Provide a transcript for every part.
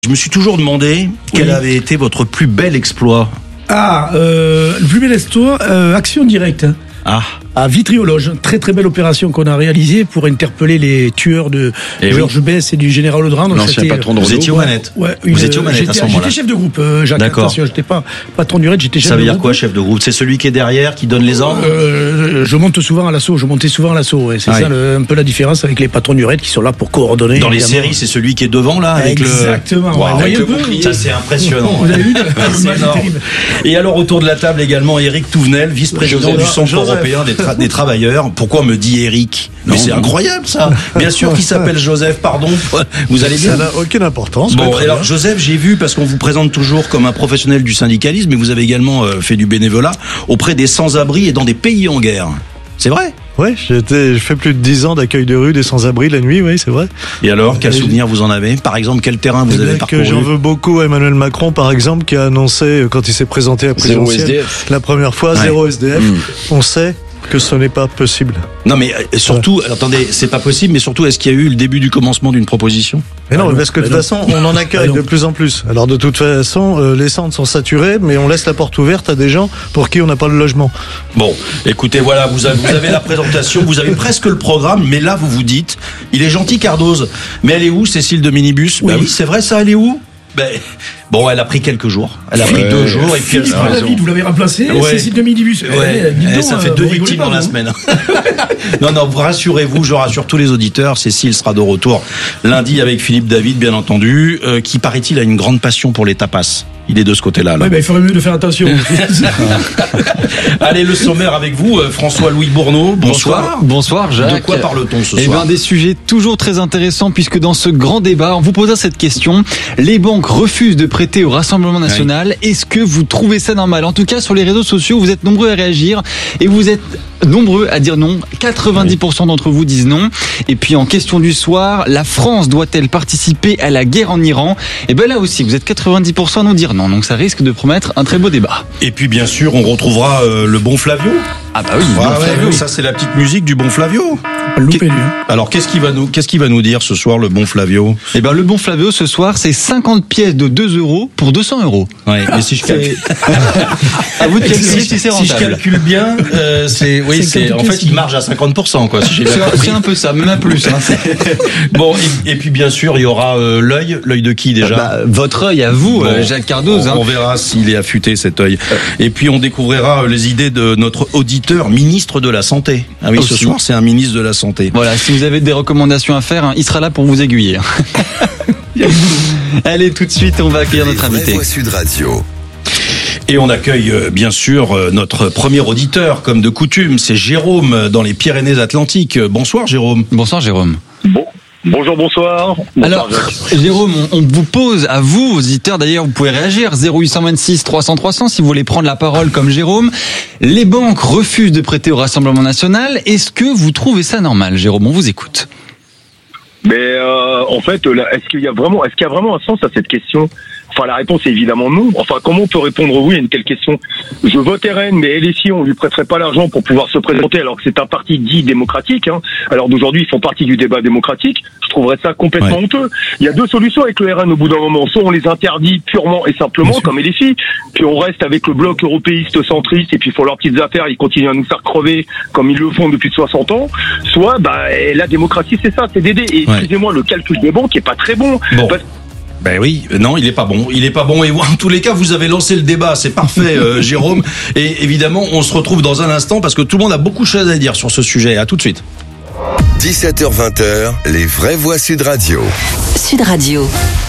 Je me suis toujours demandé quel avait été votre plus bel exploit. Le plus bel exploit, Action Directe. À Vitry-aux-Loges, très très belle opération qu'on a réalisée pour interpeller les tueurs de Georges Besse et du général Audran. L'ancien patron de Renault. Vous étiez aux manettes. Vous étiez aux manettes à ce moment-là. J'étais chef de groupe, Jacques. D'accord. Attention, j'étais pas patron du raid, j'étais chef de groupe. Ça veut dire quoi, chef de groupe? C'est celui qui est derrière, qui donne les ordres? Je montais souvent à l'assaut. Ouais. C'est ça un peu la différence avec les patrons du raid qui sont là pour coordonner. Dans les séries, c'est celui qui est devant là avec Exactement. Ça c'est impressionnant. Vous avez vu? C'est énorme. Et alors autour de la table également Éric Touvenel, vice-président du Centre européen des travailleurs. Pourquoi on me dit Éric? Mais c'est incroyable ça. Bien sûr qu'il s'appelle Joseph, pardon. Vous allez bien? Ça n'a aucune importance. Bon, alors Joseph, j'ai vu, parce qu'on vous présente toujours comme un professionnel du syndicalisme, mais vous avez également fait du bénévolat auprès des sans-abri et dans des pays en guerre. C'est vrai? Ouais, je fais plus de 10 ans d'accueil de rue des sans-abri la nuit, oui, c'est vrai. Et alors, quel souvenir vous en avez? Par exemple, quel terrain vous avez parcouru? J'en veux beaucoup à Emmanuel Macron, par exemple, qui a annoncé, quand il s'est présenté à la présidentielle, la première fois, 0 SDF. On sait que ce n'est pas possible. Non mais surtout, attendez, c'est pas possible, mais surtout, est-ce qu'il y a eu le début du commencement d'une proposition? Mais non, parce que de toute façon, on en accueille de plus en plus. Alors de toute façon, les centres sont saturés, mais on laisse la porte ouverte à des gens pour qui on n'a pas le logement. Bon, écoutez, voilà, vous avez la présentation, vous avez presque le programme, mais là, vous vous dites, il est gentil Cardoz, mais elle est où, Cécile de Minibus? Oui, c'est vrai ça, elle est où? Bon, elle a pris quelques jours. Elle a pris 2 jours et puis elle sera David, vous l'avez remplacé, Cécile de Minibus. Ça fait 2 victimes dans la semaine. Non, vous rassurez-vous, je rassure tous les auditeurs, Cécile sera de retour lundi avec Philippe David, bien entendu, qui paraît-il a une grande passion pour les tapas. Il est de ce côté-là. Là. Il ferait mieux de faire attention. Allez, le sommaire avec vous, François-Louis Bourneau. Bonsoir. Bonsoir, Jacques. De quoi parle-t-on ce soir? Des sujets toujours très intéressants, puisque dans ce grand débat, on vous posera cette question. Les banques refusent de prêter au Rassemblement National. Oui. Est-ce que vous trouvez ça normal? En tout cas, sur les réseaux sociaux, vous êtes nombreux à réagir et vous êtes nombreux à dire non. 90% d'entre vous disent non. Et puis, en question du soir, la France doit-elle participer à la guerre en Iran? Et là aussi, vous êtes 90% à nous dire non. Donc, ça risque de promettre un très beau débat. Et puis, bien sûr, on retrouvera le bon Flavio. Ah bah oui, Flavio. Ça c'est la petite musique du bon Flavio. Alors qu'est-ce qu'il va nous dire ce soir, le bon Flavio? Le bon Flavio ce soir, c'est 50 pièces de 2 € pour 200 €. Ouais, mais si je calcule à vous de calculer si c'est rentable. Si je calcule bien, en fait il marge à 50% quoi. Si c'est un peu ça, même plus. Bon, et puis bien sûr il y aura l'œil de qui déjà? Votre œil à vous, Jacques Cardoz. On verra s'il est affûté cet œil. Et puis on découvrira les idées de notre auditeur, ministre de la Santé. Ah oui, ce soir c'est un ministre de la Santé. Voilà, si vous avez des recommandations à faire, il sera là pour vous aiguiller. Allez, tout de suite, on va accueillir notre invité. Sud Radio. Et on accueille bien sûr notre premier auditeur, comme de coutume, c'est Jérôme dans les Pyrénées-Atlantiques. Bonsoir Jérôme. Bonsoir Jérôme. Bonsoir. Alors, Jérôme, on vous pose à vous, auditeurs, d'ailleurs, vous pouvez réagir, 0826 300 300, si vous voulez prendre la parole comme Jérôme. Les banques refusent de prêter au Rassemblement National. Est-ce que vous trouvez ça normal, Jérôme? On vous écoute. Mais en fait, est-ce qu'il y a vraiment un sens à cette question? Enfin, la réponse est évidemment non. Enfin, comment on peut répondre oui à une telle question? Je vote RN, mais LFI, on lui prêterait pas l'argent pour pouvoir se présenter alors que c'est un parti dit démocratique. Alors d'aujourd'hui, ils font partie du débat démocratique. Je trouverais ça complètement honteux. Il y a 2 solutions avec le RN au bout d'un moment. Soit on les interdit purement et simplement, comme LFI, puis on reste avec le bloc européiste centriste, et puis ils font leurs petites affaires, ils continuent à nous faire crever comme ils le font depuis 60 ans. Soit, la démocratie, c'est ça, c'est d'aider. Et excusez-moi, le calcul des banques est pas très bon. Oui, non, il est pas bon. Et en tous les cas, vous avez lancé le débat, c'est parfait, Jérôme. Et évidemment, on se retrouve dans un instant parce que tout le monde a beaucoup de choses à dire sur ce sujet. À tout de suite. 17h-20h, les vraies voix Sud Radio. Sud Radio.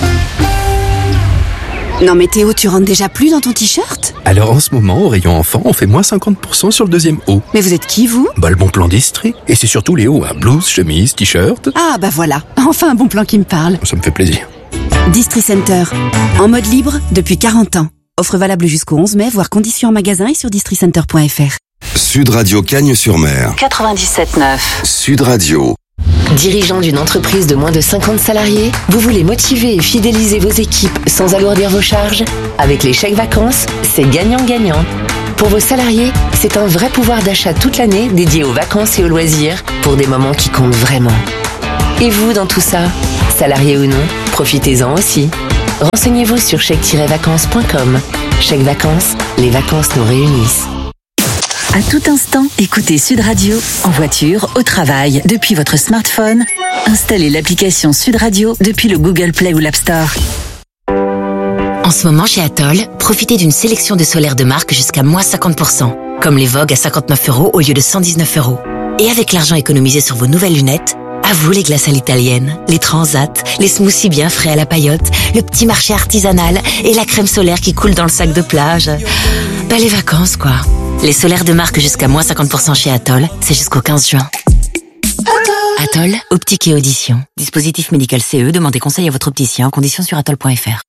Non mais Théo, tu rentres déjà plus dans ton t-shirt? Alors en ce moment, au rayon enfant, on fait moins 50% sur le deuxième haut. Mais vous êtes qui, vous? Le bon plan d'Istrie. Et c'est surtout les hauts, blouse, chemise, t-shirt. Ah voilà, enfin un bon plan qui me parle. Ça me fait plaisir. Distri Center, en mode libre depuis 40 ans. Offre valable jusqu'au 11 mai, voire conditions en magasin et sur districenter.fr. Sud Radio Cagnes-sur-Mer. 97.9. Sud Radio. Dirigeant d'une entreprise de moins de 50 salariés, vous voulez motiver et fidéliser vos équipes sans alourdir vos charges? Avec les chèques vacances, c'est gagnant-gagnant. Pour vos salariés, c'est un vrai pouvoir d'achat toute l'année dédié aux vacances et aux loisirs pour des moments qui comptent vraiment. Et vous, dans tout ça, salarié ou non, profitez-en aussi. Renseignez-vous sur chèque-vacances.com. Chèque Vacances, les vacances nous réunissent. À tout instant, écoutez Sud Radio, en voiture, au travail, depuis votre smartphone. Installez l'application Sud Radio depuis le Google Play ou l'App Store. En ce moment, chez Atoll, profitez d'une sélection de solaires de marque jusqu'à moins 50%, comme les Vogue à 59 € au lieu de 119 €. Et avec l'argent économisé sur vos nouvelles lunettes, à vous les glaces à l'italienne, les transats, les smoothies bien frais à la paillote, le petit marché artisanal et la crème solaire qui coule dans le sac de plage. Bah, les vacances, quoi. Les solaires de marque jusqu'à moins 50% chez Atoll, c'est jusqu'au 15 juin. Atoll, optique et audition. Dispositif médical CE, demandez conseil à votre opticien, conditions sur atoll.fr.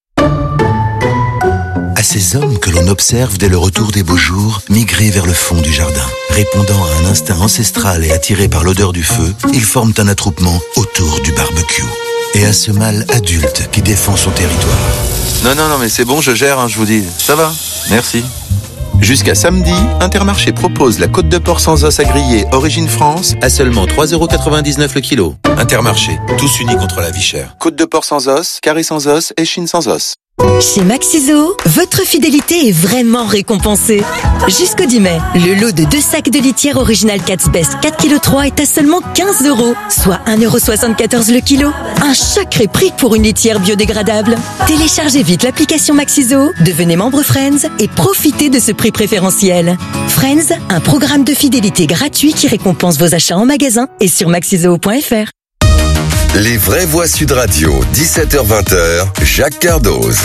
À ces hommes que l'on observe dès le retour des beaux jours, migrer vers le fond du jardin. Répondant à un instinct ancestral et attirés par l'odeur du feu, ils forment un attroupement autour du barbecue. Et à ce mâle adulte qui défend son territoire. Non, mais c'est bon, je gère, je vous dis. Ça va, merci. Jusqu'à samedi, Intermarché propose la côte de porc sans os à griller Origine France à seulement 3,99 € le kilo. Intermarché, tous unis contre la vie chère. Côte de porc sans os, carré sans os et chine sans os. Chez Maxiso, votre fidélité est vraiment récompensée. Jusqu'au 10 mai, le lot de 2 sacs de litière original Cat's Best 4,3 kg est à seulement 15 €, soit 1,74 € le kilo. Un sacré prix pour une litière biodégradable. Téléchargez vite l'application Maxiso, devenez membre Friends et profitez de ce prix préférentiel. Friends, un programme de fidélité gratuit qui récompense vos achats en magasin et sur maxiso.fr. Les vraies voix Sud Radio, 17h-20h, Jacques Cardoz.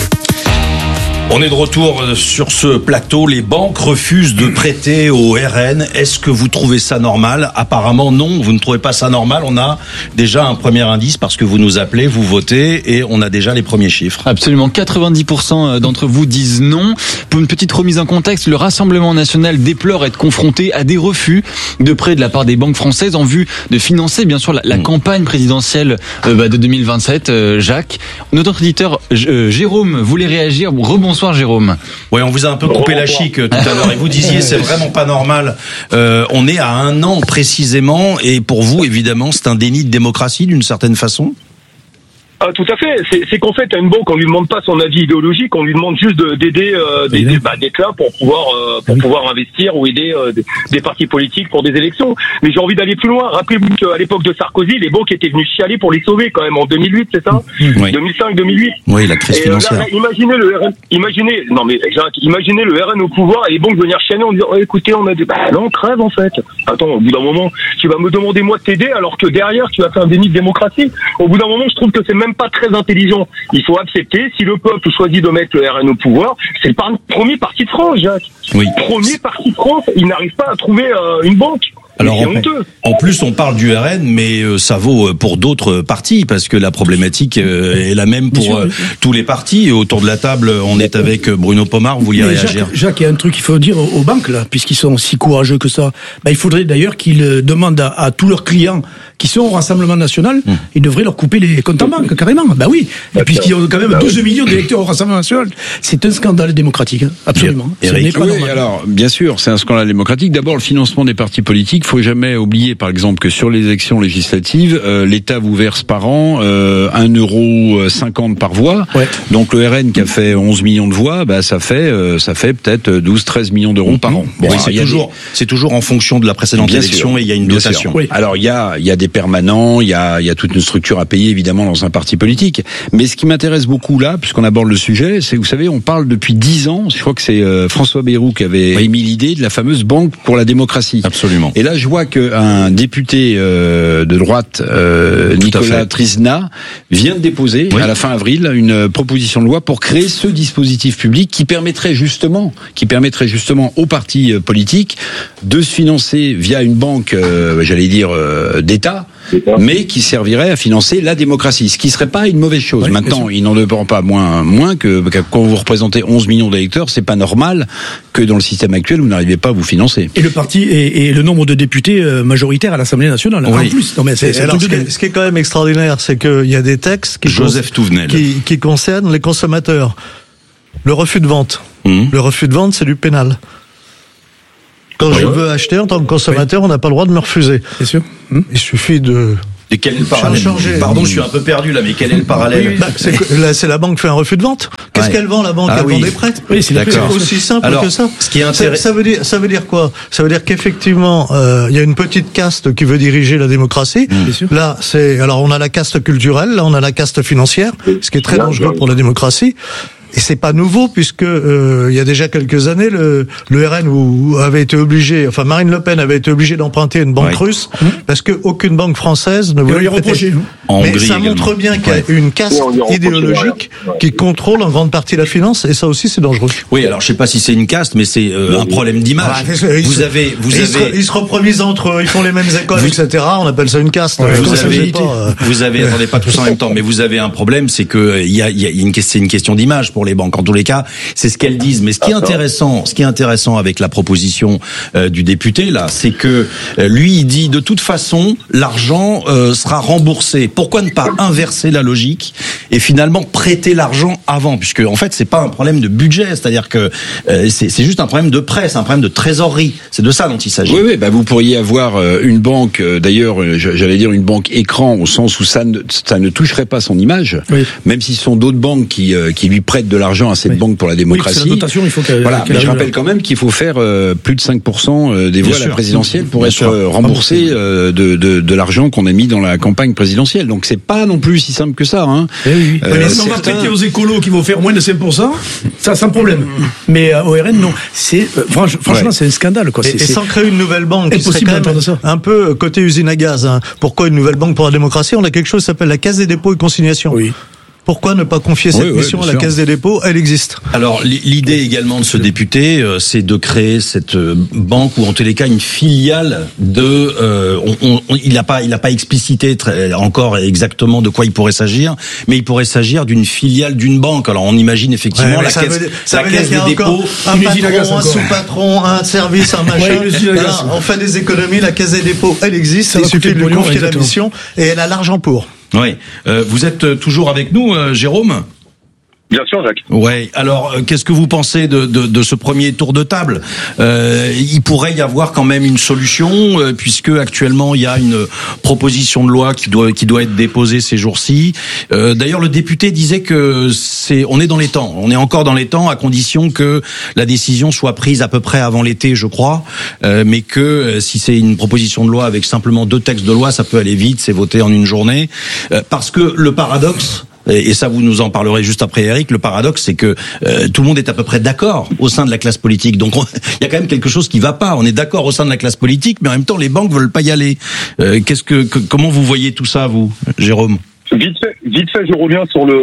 On est de retour sur ce plateau. Les banques refusent de prêter au RN. Est-ce que vous trouvez ça normal ? Apparemment non, vous ne trouvez pas ça normal. On a déjà un premier indice parce que vous nous appelez, vous votez et on a déjà les premiers chiffres. Absolument, 90% d'entre vous disent non. Pour une petite remise en contexte, le Rassemblement national déplore être confronté à des refus de prêts de la part des banques françaises en vue de financer bien sûr la campagne présidentielle de 2027. Jacques, notre auditeur Jérôme voulait réagir. Bonsoir Jérôme. Oui, on vous a un peu coupé la chic tout à l'heure et vous disiez c'est vraiment pas normal. On est à 1 an précisément et pour vous évidemment c'est un déni de démocratie d'une certaine façon. Ah, tout à fait. C'est qu'en fait, à une banque, on lui demande pas son avis idéologique, on lui demande juste d'aider d'être là pour pouvoir investir ou aider des partis politiques pour des élections. Mais j'ai envie d'aller plus loin. Rappelez-vous qu'à l'époque de Sarkozy, les banques étaient venues chialer pour les sauver quand même en 2008, c'est ça ? Oui. 2005-2008. Oui, la crise financière. Là, imaginez le RN au pouvoir et les banques venir chialer en disant écoutez, on a des là on crève en fait. Attends, au bout d'un moment, tu vas me demander moi de t'aider alors que derrière tu as fait un déni de démocratie. Au bout d'un moment, je trouve que c'est même pas très intelligent. Il faut accepter, si le peuple choisit de mettre le RN au pouvoir, c'est le premier parti de France, Jacques. Oui. Premier parti de France, il n'arrive pas à trouver une banque. Alors en plus on parle du RN, mais ça vaut pour d'autres partis parce que la problématique est la même pour tous les partis. Autour de la table, on est avec Bruno Pomar. Vous vouliez réagir ? Jacques, il y a un truc qu'il faut dire aux banques là, puisqu'ils sont si courageux que ça. Il faudrait d'ailleurs qu'ils demandent à tous leurs clients qui sont au Rassemblement national, ils devraient leur couper les comptes en banque carrément. Oui, et puisqu'ils ont quand même 12 millions d'électeurs au Rassemblement national, c'est un scandale démocratique, absolument. Oui, alors bien sûr, c'est un scandale démocratique. D'abord, le financement des partis politiques. Faut jamais oublier, par exemple, que sur les élections législatives, l'État vous verse par an 1,50 € par voix. Ouais. Donc le RN qui a fait 11 millions de voix, ça fait peut-être 12-13 millions d'euros par an. Bon, c'est toujours en fonction de la précédente élection et il y a une dotation. Oui. Alors il y a des permanents, il y a toute une structure à payer évidemment dans un parti politique. Mais ce qui m'intéresse beaucoup là, puisqu'on aborde le sujet, c'est, vous savez, on parle depuis 10 ans. Je crois que c'est François Bayrou qui avait émis l'idée de la fameuse banque pour la démocratie. Absolument. Et là, je vois qu'un député de droite, Nicolas Trizna, vient de déposer à la fin avril une proposition de loi pour créer ce dispositif public qui permettrait justement aux partis politiques de se financer via une banque, d'État, mais qui servirait à financer la démocratie, ce qui serait pas une mauvaise chose. Maintenant, il n'en demeure pas moins que quand vous représentez 11 millions d'électeurs, c'est pas normal que dans le système actuel, vous n'arrivez pas à vous financer. Et le parti et le nombre de députés majoritaires à l'Assemblée nationale. En plus, non mais ce qui est quand même extraordinaire, c'est qu'il y a des textes qui concernent les consommateurs. Le refus de vente. Le refus de vente, c'est du pénal. Quand je veux acheter en tant que consommateur, on n'a pas le droit de me refuser. C'est sûr. Il suffit de Et quel est le parallèle ? Pardon, je suis un peu perdu là, mais quel est le parallèle ? C'est la banque fait un refus de vente. Qu'est-ce qu'elle vend, la banque ? Elle vend des prêts. Oui, c'est aussi simple que ça. Ce qui est intéressant, ça veut dire quoi ? Ça veut dire qu'effectivement, il y a une petite caste qui veut diriger la démocratie. Là, alors on a la caste culturelle, là on a la caste financière, ce qui est très dangereux pour la démocratie. Et c'est pas nouveau puisque il y a déjà quelques années le RN avait été obligé, enfin Marine Le Pen avait été obligée d'emprunter une banque russe parce que aucune banque française ne voulait prêter. Mais ça montre bien qu'il y a une caste idéologique qui contrôle en grande partie la finance et ça aussi c'est dangereux. Oui, alors je sais pas si c'est une caste, mais c'est un problème d'image. Ils se reproduisent entre eux, ils font les mêmes écoles, etc. On appelle ça une caste. Vous avez, attendez pas tous en même temps, mais vous avez un problème, c'est que c'est une question d'image pour les banques. En tous les cas, c'est ce qu'elles disent. Mais ce qui est intéressant avec la proposition du député là, c'est que lui il dit de toute façon l'argent sera remboursé. Pourquoi ne pas inverser la logique et finalement prêter l'argent avant, puisque en fait c'est pas un problème de budget, c'est-à-dire que c'est juste un problème de prêt, c'est un problème de trésorerie. C'est de ça dont il s'agit. Oui, bah vous pourriez avoir une banque, d'ailleurs, j'allais dire une banque écran au sens où ça ne toucherait pas son image, même si ce sont d'autres banques qui lui prêtent de l'argent à cette banque pour la démocratie. La dotation, il faut mais je rappelle quand même qu'il faut faire plus de 5% des voix à la présidentielle pour être remboursé de l'argent qu'on a mis dans la campagne présidentielle. Donc c'est pas non plus si simple que ça. Mais si on va prêter aux écolos qui vont faire moins de 5%, ça sans problème. Mais au RN, non. C'est franchement, c'est un scandale, quoi. Et sans créer une nouvelle banque, qui serait quand même un peu côté usine à gaz. Pourquoi une nouvelle banque pour la démocratie ? On a quelque chose qui s'appelle la Caisse des dépôts et consignations. Pourquoi ne pas confier cette mission à la Caisse des dépôts ? Elle existe. Alors l'idée également de ce député, c'est de créer cette banque ou en tous les cas une filiale de. Il n'a pas explicité encore exactement de quoi il pourrait s'agir, mais il pourrait s'agir d'une filiale d'une banque. Alors on imagine effectivement la Caisse des dépôts, un patron, un sous-patron, un service, un machin. On fait des économies. La Caisse des dépôts, elle existe. Il suffit de lui confier la mission et elle a l'argent pour. Oui. Vous êtes toujours avec nous, Jérôme ? Bien sûr, Jacques. Ouais. Alors, qu'est-ce que vous pensez de ce premier tour de table ? Il pourrait y avoir quand même une solution, puisque actuellement il y a une proposition de loi qui doit être déposée ces jours-ci. D'ailleurs, le député disait que on est dans les temps. On est encore dans les temps, à condition que la décision soit prise à peu près avant l'été, je crois. Mais que si c'est une proposition de loi avec simplement 2 textes de loi, ça peut aller vite. C'est voté en une journée. Parce que le paradoxe. Et ça, vous nous en parlerez juste après, Eric. Le paradoxe, c'est que tout le monde est à peu près d'accord au sein de la classe politique. Donc, il y a quand même quelque chose qui va pas. On est d'accord au sein de la classe politique, mais en même temps, les banques veulent pas y aller. Comment vous voyez tout ça, vous, Jérôme ? Vite fait, je reviens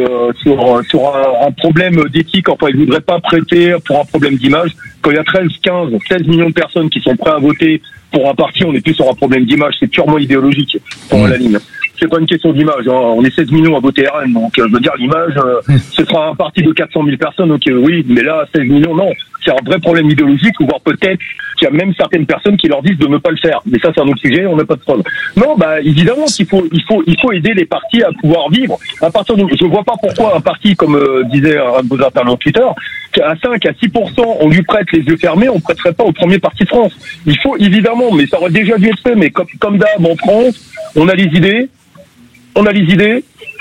sur un problème d'éthique. Enfin, ils voudraient pas prêter pour un problème d'image. Quand il y a 16 millions de personnes qui sont prêts à voter pour un parti, on n'est plus sur un problème d'image. C'est purement idéologique, pour la ligne. C'est pas une question d'image, On est 16 millions à voter RN, donc je veux dire l'image, ce sera un parti de 400 000 personnes, ok, oui, mais là 16 millions, non. C'est un vrai problème idéologique, ou voire peut-être qu'il y a même certaines personnes qui leur disent de ne pas le faire. Mais ça, c'est un autre sujet, on n'a pas de preuve. Non, évidemment qu'il faut aider les partis à pouvoir vivre. À partir de, je vois pas pourquoi un parti, comme disait un de vos interlocuteurs, à 5 à 6%, on lui prête les yeux fermés, on prêterait pas au premier parti de France. Il faut évidemment, mais ça aurait déjà dû être fait, mais comme d'hab en France, on a les idées. On a les idées.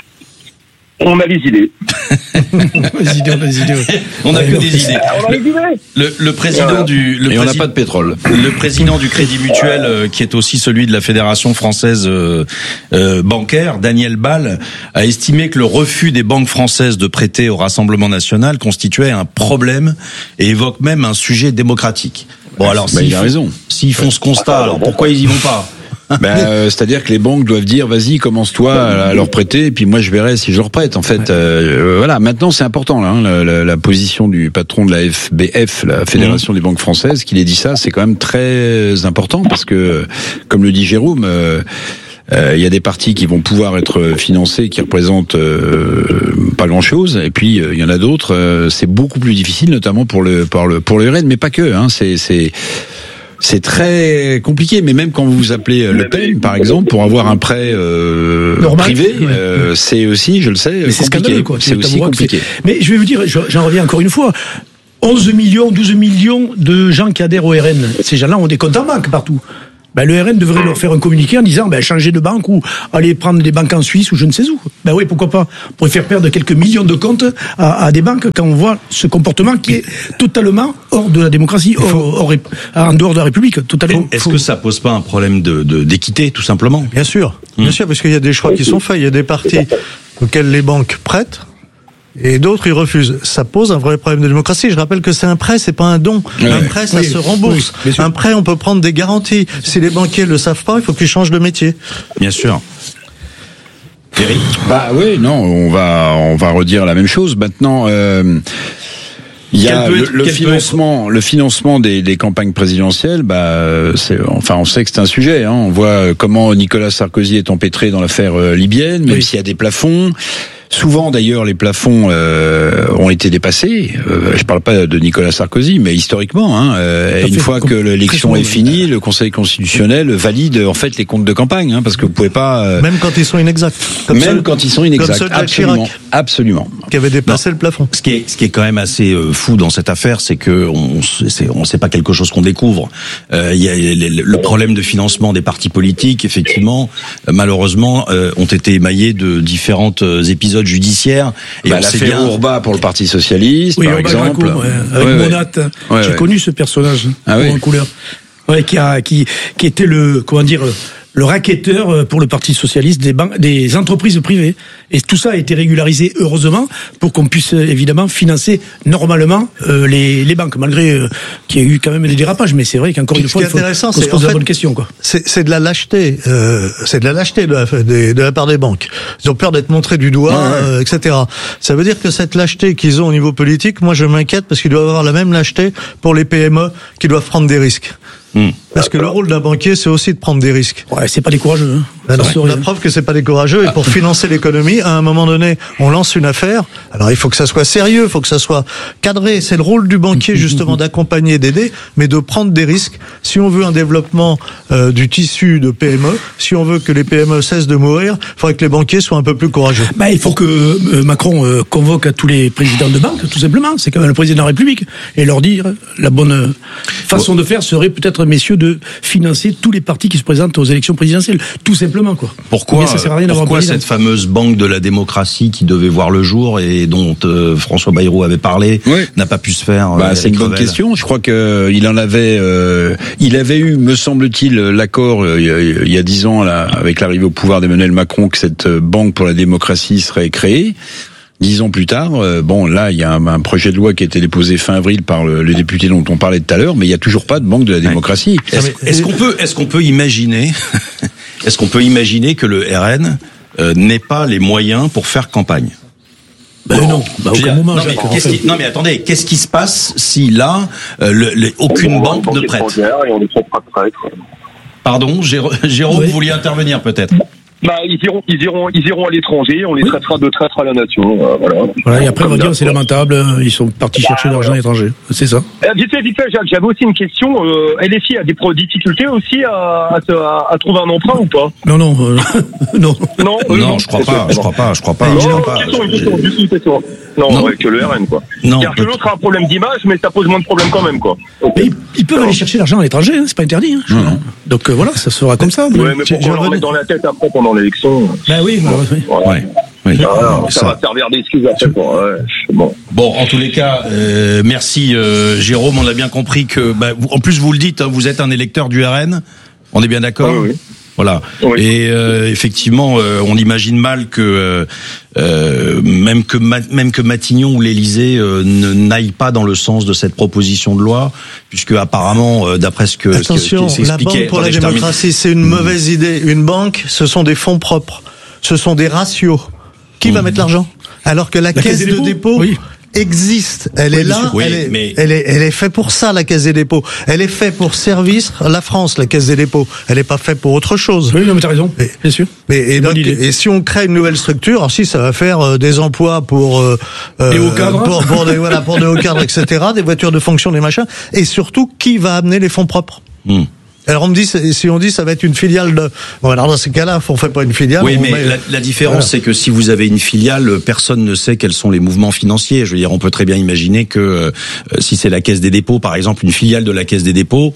On n'a que des idées. Le président on n'a pas de pétrole. Le président du Crédit Mutuel, qui est aussi celui de la Fédération française bancaire, Daniel Ball, a estimé que le refus des banques françaises de prêter au Rassemblement national constituait un problème et évoque même un sujet démocratique. Bon, alors, il a raison. S'ils font ce constat, alors pourquoi ils y vont pas? C'est-à-dire que les banques doivent dire vas-y, commence-toi à leur prêter et puis moi je verrai si je leur prête. En fait, voilà. Maintenant, c'est important là, la position du patron de la FBF, la Fédération des banques françaises, qu'il ait dit ça, c'est quand même très important parce que, comme le dit Jérôme. Il y a des partis qui vont pouvoir être financés, qui représentent pas grand-chose, et puis il y en a d'autres. C'est beaucoup plus difficile, notamment pour le RN, mais pas que. Hein, c'est très compliqué, mais même quand vous vous appelez Le Pen, par exemple, pour avoir un prêt privé, c'est aussi, je le sais, mais c'est compliqué. Quoi. C'est aussi compliqué. Mais je vais vous dire, j'en reviens encore une fois. 11 millions, 12 millions de gens qui adhèrent au RN. Ces gens-là ont des comptes en banque partout. le RN devrait leur faire un communiqué en disant changez de banque ou allez prendre des banques en Suisse ou je ne sais où. Oui, pourquoi pas. On pourrait faire perdre quelques millions de comptes à des banques quand on voit ce comportement qui est totalement hors de la démocratie, en dehors de la République. Totalement. Est-ce que ça pose pas un problème d'équité, tout simplement? Bien sûr, parce qu'il y a des choix qui sont faits. Il y a des partis auxquels les banques prêtent. Et d'autres, ils refusent. Ça pose un vrai problème de démocratie. Je rappelle que c'est un prêt, c'est pas un don. Un prêt, ça se rembourse. Un prêt, on peut prendre des garanties. Si les banquiers le savent pas, il faut qu'ils changent de métier. Bien sûr. Eric? On va redire la même chose. Maintenant, il y a le financement des campagnes présidentielles. On sait que c'est un sujet. On voit comment Nicolas Sarkozy est empêtré dans l'affaire libyenne, même s'il y a des plafonds. Souvent, d'ailleurs, les plafonds ont été dépassés. Je parle pas de Nicolas Sarkozy, mais historiquement, une fois que l'élection est finie, le Conseil constitutionnel valide en fait les comptes de campagne, parce que vous pouvez pas. Même quand ils sont inexacts. Quand ils sont inexacts. Absolument. Qui avait dépassé le plafond. Ce qui est quand même assez fou dans cette affaire, c'est que c'est pas quelque chose qu'on découvre. Il y a le problème de financement des partis politiques, effectivement, malheureusement, ont été émaillés de différentes épisodes judiciaire. Et l'affaire Ourba pour le Parti Socialiste, par exemple. Avec Monat. J'ai connu ce personnage en couleur. Qui était le racketteur pour le Parti Socialiste des entreprises privées. Et tout ça a été régularisé, heureusement, pour qu'on puisse évidemment financer normalement les banques, malgré qu'il y a eu quand même des dérapages. Mais c'est vrai qu'encore une fois, il faut qu'on se pose la bonne question, quoi. C'est de la lâcheté. C'est de la lâcheté de la part des banques. Ils ont peur d'être montrés du doigt, etc. Ça veut dire que cette lâcheté qu'ils ont au niveau politique, moi je m'inquiète parce qu'ils doivent avoir la même lâcheté pour les PME qui doivent prendre des risques. Parce que le rôle d'un banquier, c'est aussi de prendre des risques. C'est pas des courageux. La preuve que c'est pas des courageux. Et pour financer l'économie, à un moment donné, on lance une affaire. Alors il faut que ça soit sérieux, il faut que ça soit cadré. C'est le rôle du banquier justement d'accompagner, d'aider, mais de prendre des risques. Si on veut un développement du tissu de PME, si on veut que les PME cessent de mourir, il faudrait que les banquiers soient un peu plus courageux. Il faut que Macron convoque à tous les présidents de banque, tout simplement. C'est quand même le président de la République, et leur dire la bonne façon de faire serait peut-être, messieurs, de financer tous les partis qui se présentent aux élections présidentielles, tout simplement, quoi. Pourquoi cette fameuse banque de la démocratie qui devait voir le jour et dont François Bayrou avait parlé n'a pas pu se faire? C'est une bonne question. Je crois que il avait eu, me semble-t-il, l'accord il y a 10 ans avec l'arrivée au pouvoir d'Emmanuel Macron que cette banque pour la démocratie serait créée. 10 ans plus tard, là, il y a un projet de loi qui a été déposé fin avril par le député dont on parlait tout à l'heure, mais il y a toujours pas de banque de la démocratie. Est-ce qu'on peut imaginer que le RN n'ait pas les moyens pour faire campagne? Non, aucun moment. Mais attendez, qu'est-ce qui se passe si là, aucune banque ne prête? Et on ne prête pas de prêtre. Pardon, Jérôme, vous vouliez intervenir peut-être? Ils iront à l'étranger, on les traitera de traîtres à la nation, voilà. Et après on va dire c'est lamentable, ils sont partis chercher de l'argent à l'étranger, c'est ça. Vite fait, Jacques, j'avais aussi une question. LFI a des difficultés aussi à trouver un emprunt ou pas? Non. Non, je crois pas. Une question. Non, que le RN, quoi. Car que l'autre a un problème d'image, mais ça pose moins de problèmes quand même, quoi. Mais ils peuvent aller chercher l'argent à l'étranger, c'est pas interdit. Non. Donc voilà, ça se fera comme ça. Ouais, mais pourquoi on leur met dans la tête après pendant l'élection? Oui. Ça va servir d'excuse après. Bon, en tous les cas, merci Jérôme. On a bien compris que, en plus vous le dites, vous êtes un électeur du RN. On est bien d'accord? Oui. Voilà. Oui. Et effectivement, on imagine mal que même que Matignon ou l'Élysée n'aillent pas dans le sens de cette proposition de loi, puisque apparemment, d'après ce qui s'expliquait, la banque pour la démocratie, c'est une mauvaise idée. Une banque, ce sont des fonds propres, ce sont des ratios. Qui va mettre l'argent? Alors que la caisse de dépôt existe, elle est là, elle est faite pour ça, la Caisse des dépôts. Elle est faite pour servir la France, la Caisse des dépôts. Elle n'est pas faite pour autre chose. Oui, non, mais t'as raison, bien sûr. Et si on crée une nouvelle structure, alors si ça va faire des emplois pour des hauts cadres, pour des hauts cadres, etc., des voitures de fonction, des machins, et surtout qui va amener les fonds propres. Alors on me dit, si on dit ça va être une filiale de... Bon, alors dans ces cas-là, on fait pas une filiale. Oui, mais la différence, c'est que si vous avez une filiale, personne ne sait quels sont les mouvements financiers. Je veux dire, on peut très bien imaginer que si c'est la Caisse des dépôts, par exemple, une filiale de la Caisse des dépôts,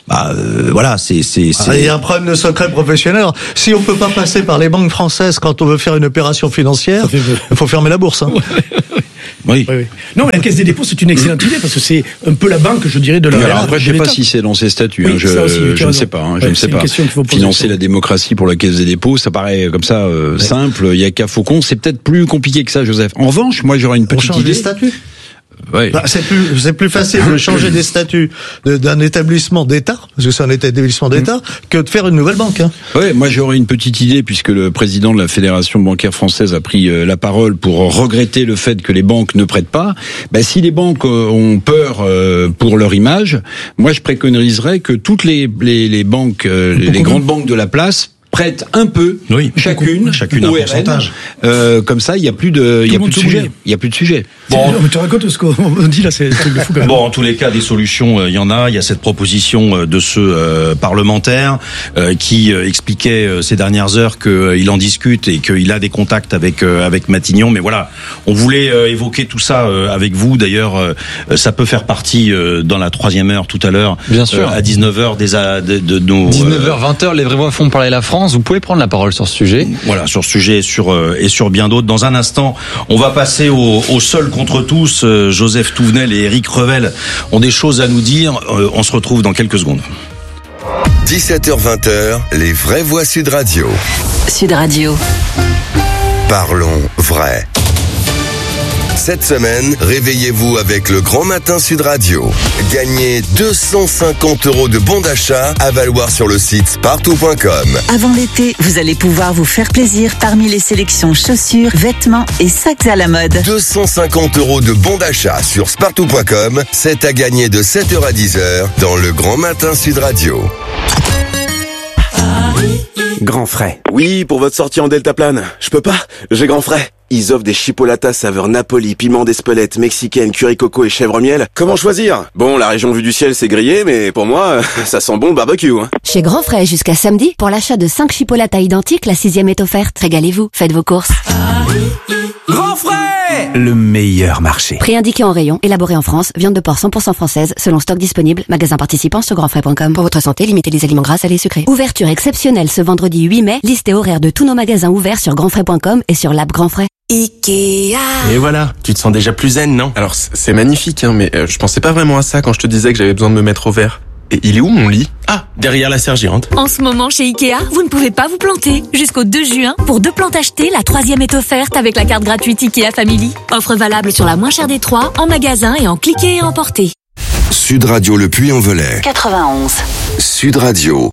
voilà, c'est. Il y a un problème de secret professionnel. Si on peut pas passer par les banques françaises quand on veut faire une opération financière, il faut fermer la bourse. Hein. Oui. Non, mais la Caisse des dépôts, c'est une excellente idée parce que c'est un peu la banque, je dirais, de la. Alors après, je sais pas si c'est dans ses statuts. Oui, je ne sais pas. Je ne sais pas. Financer la démocratie pour la Caisse des dépôts, ça paraît comme ça simple. Il y a qu'à Faucon. C'est peut-être plus compliqué que ça, Joseph. En revanche, moi, j'aurais une petite idée. Les statuts. Ouais. C'est plus facile de changer des statuts d'un établissement d'État, parce que c'est un établissement d'État, que de faire une nouvelle banque. Hein. Ouais, moi j'aurais une petite idée, puisque le président de la Fédération bancaire française a pris la parole pour regretter le fait que les banques ne prêtent pas. Si les banques ont peur pour leur image, moi je préconiserais que toutes les banques, les grandes banques de la place prête un peu, chacune un pourcentage. Comme ça, il y a plus de sujet. Il y a plus de sujet. Bon, mais tu racontes ce qu'on dit là, c'est un truc de fou quand même. Bon, en tous les cas, des solutions, il y en a. Il y a cette proposition de ce parlementaire qui expliquait ces dernières heures qu'il en discute et qu'il a des contacts avec Matignon. Mais voilà, on voulait évoquer tout ça avec vous. D'ailleurs, ça peut faire partie dans la 3e heure tout à l'heure. Bien sûr. À 19h de nos 19h, 20h, les vraies voix font parler la France. Vous pouvez prendre la parole sur ce sujet. Voilà, sur ce sujet et sur bien d'autres. Dans un instant, on va passer au seul contre tous. Joseph Touvenel et Éric Revel ont des choses à nous dire. On se retrouve dans quelques secondes. 17h-20h, les vraies voix Sud Radio. Sud Radio. Parlons vrai. Cette semaine, réveillez-vous avec le Grand Matin Sud Radio. Gagnez 250 € de bons d'achat à valoir sur le site spartou.com. Avant l'été, vous allez pouvoir vous faire plaisir parmi les sélections chaussures, vêtements et sacs à la mode. 250 € de bons d'achat sur spartou.com. C'est à gagner de 7h à 10h dans le Grand Matin Sud Radio. Grand Frais. Oui, pour votre sortie en deltaplane. Je peux pas, j'ai Grand Frais. Ils offrent des chipolatas saveur Napoli, piment d'Espelette, mexicaine, curry coco et chèvre miel. Comment choisir? Bon, la région vue du ciel c'est grillé, mais pour moi, ça sent bon le barbecue. Hein. Chez Grand Frais jusqu'à samedi, pour l'achat de 5 chipolatas identiques, la 6e est offerte. Régalez-vous, faites vos courses. Grand Frais, le meilleur marché. Prix indiqué en rayon, élaboré en France, viande de porc 100% française, selon stock disponible, magasin participant sur grandfrais.com. Pour votre santé, limitez les aliments gras, salés et sucrés. Ouverture exceptionnelle ce vendredi 8 mai, liste et horaire de tous nos magasins ouverts sur grandfrais.com et sur l'app Grand Frais. Ikea. Et voilà, tu te sens déjà plus zen, non? Alors c'est magnifique, hein, mais je pensais pas vraiment à ça quand je te disais que j'avais besoin de me mettre au vert. Et il est où mon lit? Ah, derrière la serre géante. En ce moment chez Ikea, vous ne pouvez pas vous planter. Jusqu'au 2 juin, pour 2 plantes achetées, la 3e est offerte avec la carte gratuite Ikea Family. Offre valable sur la moins chère des 3, en magasin et en cliquer et emporter. Sud Radio Le Puy-en-Velay. 91. Sud Radio.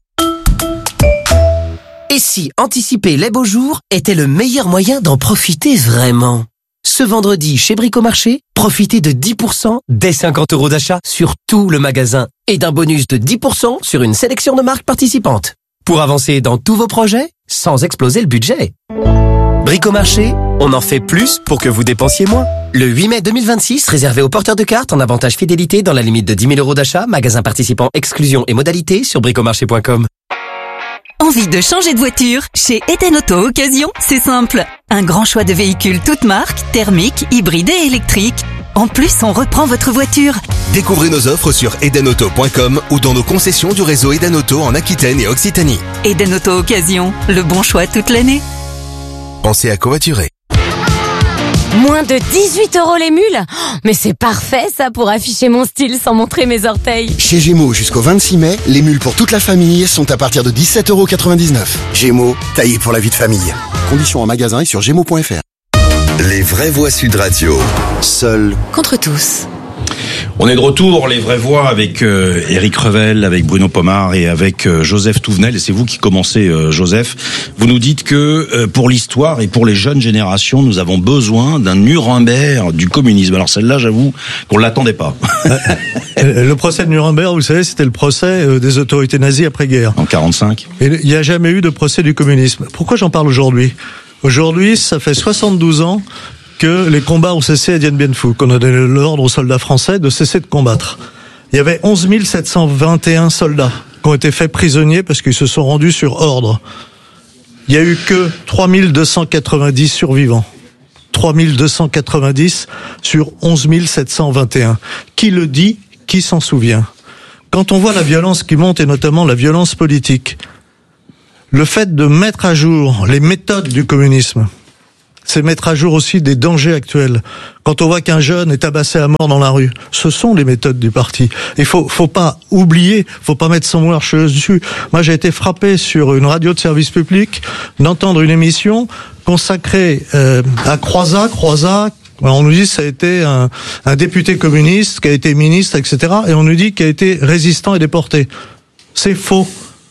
Et si anticiper les beaux jours était le meilleur moyen d'en profiter vraiment? Ce vendredi, chez Bricomarché, profitez de 10% dès 50 € d'achat sur tout le magasin et d'un bonus de 10% sur une sélection de marques participantes. Pour avancer dans tous vos projets, sans exploser le budget. Bricomarché, on en fait plus pour que vous dépensiez moins. Le 8 mai 2026, réservé aux porteurs de cartes en avantage fidélité dans la limite de 10 000 € d'achat, magasin participant, exclusion et modalités sur bricomarché.com. Envie de changer de voiture? Chez Eden Auto Occasion, c'est simple. Un grand choix de véhicules toutes marques, thermiques, hybrides et électriques. En plus, on reprend votre voiture. Découvrez nos offres sur edenauto.com ou dans nos concessions du réseau Eden Auto en Aquitaine et Occitanie. Eden Auto Occasion, le bon choix toute l'année. Pensez à covoiturer. Moins de 18 € les mules? Mais c'est parfait ça pour afficher mon style sans montrer mes orteils. Chez Gémeaux jusqu'au 26 mai, les mules pour toute la famille sont à partir de 17,99 €. Gémeaux, taillé pour la vie de famille. Conditions en magasin et sur gémeaux.fr. Les vraies voix Sud Radio. Seul contre tous. On est de retour, les vraies voix, avec Éric Revel, avec Bruno Pomar et avec Joseph Touvenel. Et c'est vous qui commencez, Joseph. Vous nous dites que pour l'histoire et pour les jeunes générations, nous avons besoin d'un Nuremberg du communisme. Alors celle-là, j'avoue qu'on l'attendait pas. Le procès de Nuremberg, vous savez, c'était le procès des autorités nazies après-guerre. En 45. Et il n'y a jamais eu de procès du communisme. Pourquoi j'en parle aujourd'hui? Aujourd'hui, ça fait 72 ans que les combats ont cessé à Dien Bien Phu, qu'on a donné l'ordre aux soldats français de cesser de combattre. Il y avait 11 721 soldats qui ont été faits prisonniers parce qu'ils se sont rendus sur ordre. Il y a eu que 3 290 survivants. 3 290 sur 11 721. Qui le dit? Qui s'en souvient? quand on voit la violence qui monte, et notamment la violence politique, le fait de mettre à jour les méthodes du communisme, c'est mettre à jour aussi des dangers actuels. Quand on voit qu'un jeune est tabassé à mort dans la rue, ce sont les méthodes du parti. Il faut pas oublier, faut pas mettre son marche dessus. Moi, j'ai été frappé sur une radio de service public d'entendre une émission consacrée à Croizat. On nous dit que ça a été un député communiste qui a été ministre, etc. Et on nous dit qu'il a été résistant et déporté. C'est faux.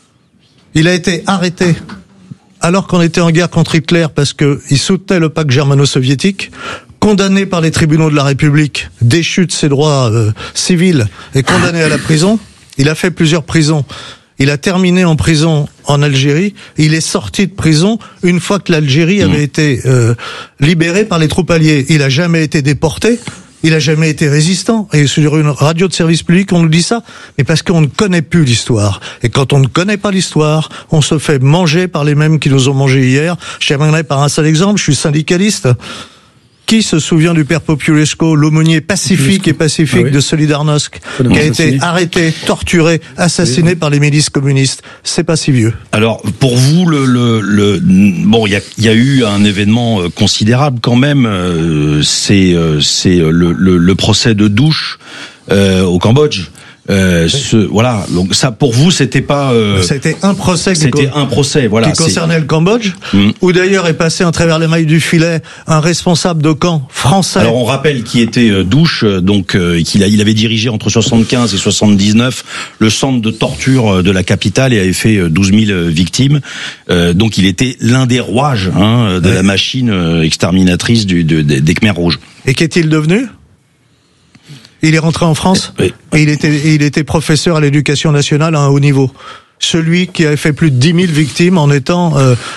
Il a été arrêté alors qu'on était en guerre contre Hitler parce qu'il soutenait le pacte germano-soviétique, condamné par les tribunaux de la République, déchu de ses droits civils et condamné à la prison. Il a fait plusieurs prisons. Il a terminé en prison en Algérie. Il est sorti de prison une fois que l'Algérie avait été libérée par les troupes alliées. Il a jamais été déporté. Il a jamais été résistant. Et sur une radio de service public, on nous dit ça, mais parce qu'on ne connaît plus l'histoire. Et quand on ne connaît pas l'histoire, on se fait manger par les mêmes qui nous ont mangé hier. Je terminerai par un seul exemple. Je suis syndicaliste. Qui se souvient du père Populescu, l'aumônier pacifique de Solidarnosc, qui a été arrêté, torturé, assassiné par les milices communistes? C'est pas si vieux. Alors, pour vous, bon, il y a eu un événement considérable quand même. C'est le procès de Douche au Cambodge. Voilà, donc ça pour vous c'était pas c'était un procès voilà, qui concernait le Cambodge, où d'ailleurs est passé en travers les mailles du filet un responsable de camp français. Alors on rappelle qui était Douche, donc il avait dirigé entre 75 et 79 le centre de torture de la capitale et avait fait 12 000 victimes. Donc il était l'un des rouages de la machine exterminatrice des Khmers rouges. Et qu'est-il devenu ? Il est rentré en France et il était professeur à l'éducation nationale à un haut niveau. Celui qui avait fait plus de 10 000 victimes en étant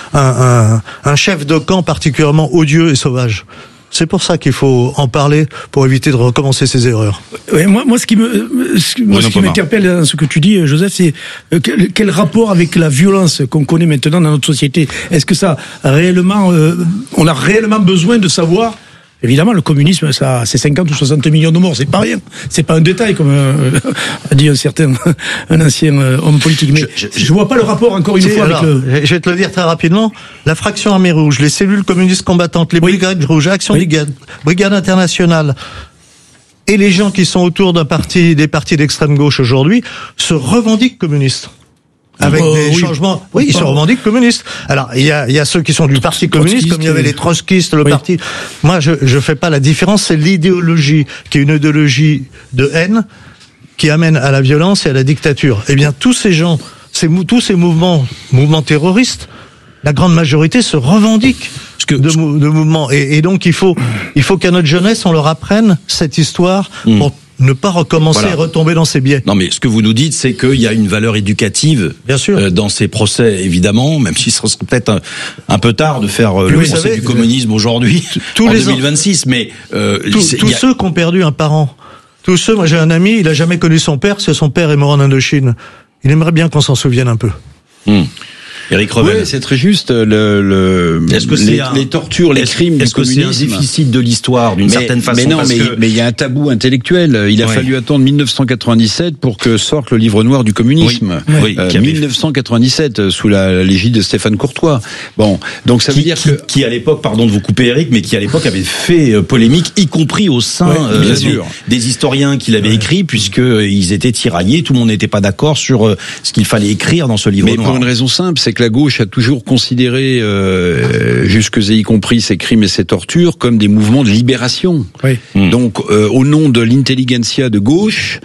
un chef de camp particulièrement odieux et sauvage. C'est pour ça qu'il faut en parler pour éviter de recommencer ces erreurs. Ouais, moi, ce qui m'interpelle dans ce que tu dis, Joseph, c'est quel rapport avec la violence qu'on connaît maintenant dans notre société. Est-ce que ça réellement, on a réellement besoin de savoir? Évidemment, le communisme, ça, c'est 50 ou 60 millions de morts, c'est pas rien. C'est pas un détail, comme a dit un ancien homme politique. Mais je vois pas le rapport, encore une fois, avec Je vais te le dire très rapidement. La fraction armée rouge, les cellules communistes combattantes, les brigades rouges, Action Brigade internationale, et les gens qui sont autour des partis d'extrême gauche aujourd'hui, se revendiquent communistes. Avec des changements. Oui, ils se revendiquent communistes. Alors, il y a ceux qui sont du parti communiste, comme il y avait les trotskistes, le parti. Moi, je fais pas la différence. C'est l'idéologie qui est une idéologie de haine qui amène à la violence et à la dictature. Eh bien, tous ces gens, tous ces mouvements terroristes, la grande majorité se revendiquent de mouvements. Et donc, il faut qu'à notre jeunesse, on leur apprenne cette histoire pour ne pas recommencer et retomber dans ces biais. Non, mais ce que vous nous dites, c'est qu'il y a une valeur éducative dans ces procès, évidemment, même si ce serait peut-être un peu tard de faire le procès du communisme aujourd'hui, en 2026. Mais tous ceux qui ont perdu un parent, tous ceux, moi j'ai un ami, il a jamais connu son père, parce que son père est mort en Indochine. Il aimerait bien qu'on s'en souvienne un peu. Éric Revel. Oui, c'est très juste. Les tortures, les crimes du communisme. Est-ce que c'est un déficit de l'histoire, d'une certaine façon? Mais non, mais il y a un tabou intellectuel. Il a fallu attendre 1997 pour que sorte le livre noir du communisme. 1997, sous la l'égide de Stéphane Courtois. Bon, donc ça veut dire qui à l'époque, pardon de vous couper Éric, mais qui à l'époque avait fait polémique, y compris au sein des historiens qui l'avaient écrit, puisque ils étaient tiraillés, tout le monde n'était pas d'accord sur ce qu'il fallait écrire dans ce livre noir. Mais pour une raison simple, c'est que la gauche a toujours considéré, jusque y compris ces crimes et ces tortures, comme des mouvements de libération. Donc, au nom de l'intelligentsia de gauche,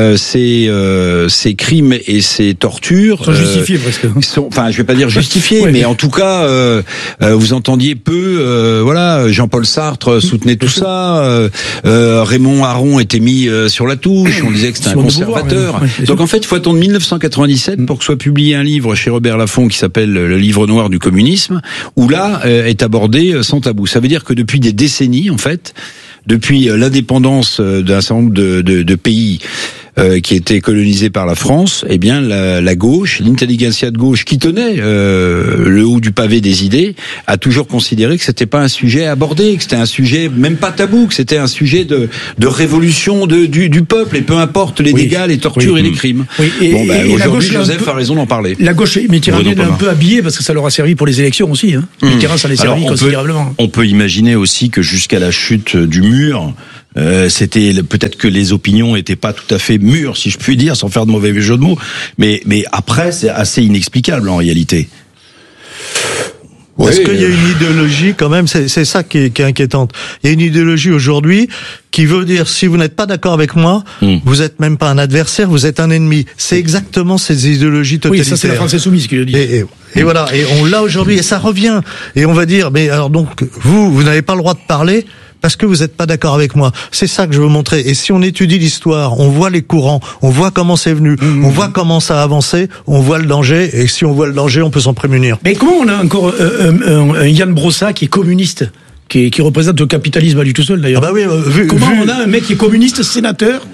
ces crimes et ces tortures sont justifiés presque. Enfin, je vais pas dire justifiés, mais en tout cas, vous entendiez peu, Jean-Paul Sartre soutenait tout ça, Raymond Aron était mis sur la touche, on disait que c'était un conservateur. Donc en fait, il faut attendre 1997 pour que soit publié un livre chez Robert Laffont qui s'appelle Le Livre Noir du communisme, où là est abordé sans tabou. Ça veut dire que depuis des décennies, en fait, depuis l'indépendance d'un certain nombre de pays, qui était colonisé par la France, eh bien la gauche, l'intelligentsia de gauche qui tenait le haut du pavé des idées, a toujours considéré que c'était pas un sujet à aborder, que c'était un sujet même pas tabou, que c'était un sujet de révolution du peuple, et peu importe les dégâts, les tortures et les crimes. Oui, aujourd'hui, Joseph a raison d'en parler. La gauche mitterrandienne est un peu habillée parce que ça leur a servi pour les élections aussi. Mitterrand, ça les servi considérablement. On peut imaginer aussi que jusqu'à la chute du mur, c'était peut-être que les opinions étaient pas tout à fait mûres, si je puis dire, sans faire de mauvais jeu de mots. Mais après, c'est assez inexplicable en réalité. Est-ce qu'il y a une idéologie quand même, c'est ça qui est inquiétante. Il y a une idéologie aujourd'hui qui veut dire, si vous n'êtes pas d'accord avec moi, vous êtes même pas un adversaire, vous êtes un ennemi. C'est exactement ces idéologies totalitaires. Oui, ça c'est la France insoumise qui le dit. Et voilà, et on l'a aujourd'hui, et ça revient. Et on va dire, mais alors donc, vous n'avez pas le droit de parler parce que vous n'êtes pas d'accord avec moi. C'est ça que je veux montrer. Et si on étudie l'histoire, on voit les courants, on voit comment c'est venu, on voit comment ça a avancé, on voit le danger, et si on voit le danger, on peut s'en prémunir. Mais comment on a encore un Yann Brossa qui est communiste, qui représente le capitalisme à lui tout seul d'ailleurs. Ah bah oui, comment on a un mec qui est communiste, sénateur?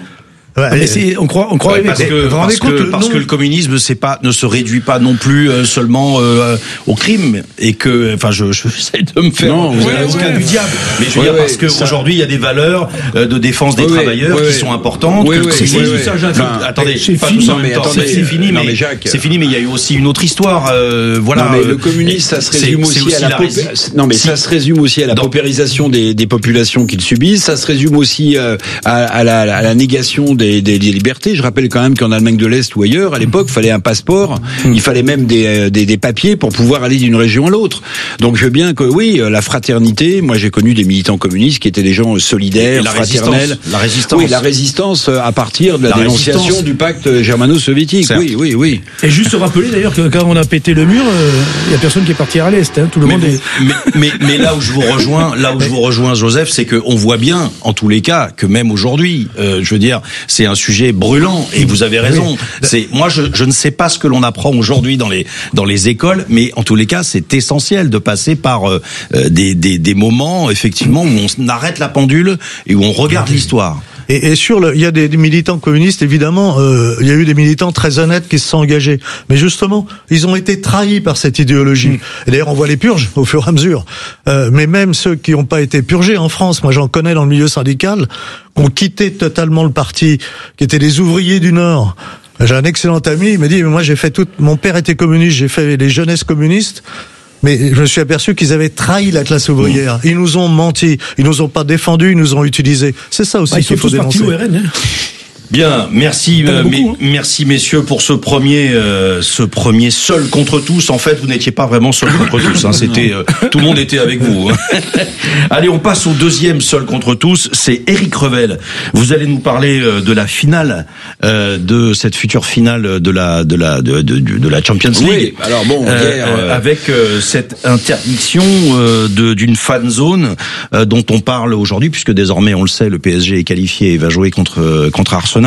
On croit parce que le communisme ne se réduit pas non plus seulement au crime, et que j'essaie de me faire du diable. Mais je veux dire, parce que aujourd'hui il y a des valeurs de défense des travailleurs qui sont importantes. Attendez, pas tout ça en même temps. C'est fini, mais c'est fini. Mais il y a eu aussi une autre histoire. Voilà. Le communisme, ça se résume aussi à ça se résume aussi à la paupérisation des populations qu'ils subissent. Ça se résume aussi à la négation des libertés. Je rappelle quand même qu'en Allemagne de l'Est ou ailleurs, à l'époque, il fallait un passeport, il fallait même des papiers pour pouvoir aller d'une région à l'autre. Donc je veux bien que, oui, la fraternité, moi j'ai connu des militants communistes qui étaient des gens solidaires, fraternels. La résistance. Oui, la résistance à partir de la dénonciation du pacte germano-soviétique. Certes. Oui. Et juste rappeler d'ailleurs que quand on a pété le mur, il y a personne qui est parti à l'Est, tout le monde est... Mais là où je vous rejoins, Joseph, c'est qu'on voit bien, en tous les cas, que même aujourd'hui, je veux dire, c'est un sujet brûlant, et vous avez raison. Moi, je ne sais pas ce que l'on apprend aujourd'hui dans les écoles, mais en tous les cas, c'est essentiel de passer par des moments, effectivement, où on arrête la pendule et où on regarde l'histoire. Et il y a des militants communistes, évidemment, il y a eu des militants très honnêtes qui se sont engagés. Mais justement, ils ont été trahis par cette idéologie. Et d'ailleurs, on voit les purges au fur et à mesure. Mais même ceux qui n'ont pas été purgés en France, moi j'en connais dans le milieu syndical, qui ont quitté totalement le parti, qui étaient des ouvriers du Nord. J'ai un excellent ami, il m'a dit, mais moi mon père était communiste, j'ai fait les jeunesses communistes. Mais je me suis aperçu qu'ils avaient trahi la classe ouvrière. Ils nous ont menti. Ils nous ont pas défendus. Ils nous ont utilisés. C'est ça aussi qu'il faut dénoncer. Bien, merci, merci messieurs pour ce premier seul contre tous. En fait, vous n'étiez pas vraiment seul contre tous. C'était tout le monde était avec vous. Allez, on passe au deuxième seul contre tous. C'est Éric Revel. Vous allez nous parler de la finale, de cette future finale de la Champions League. Oui. Alors bon, avec cette interdiction d'une fan zone dont on parle aujourd'hui, puisque désormais on le sait, le PSG est qualifié et va jouer contre Arsenal.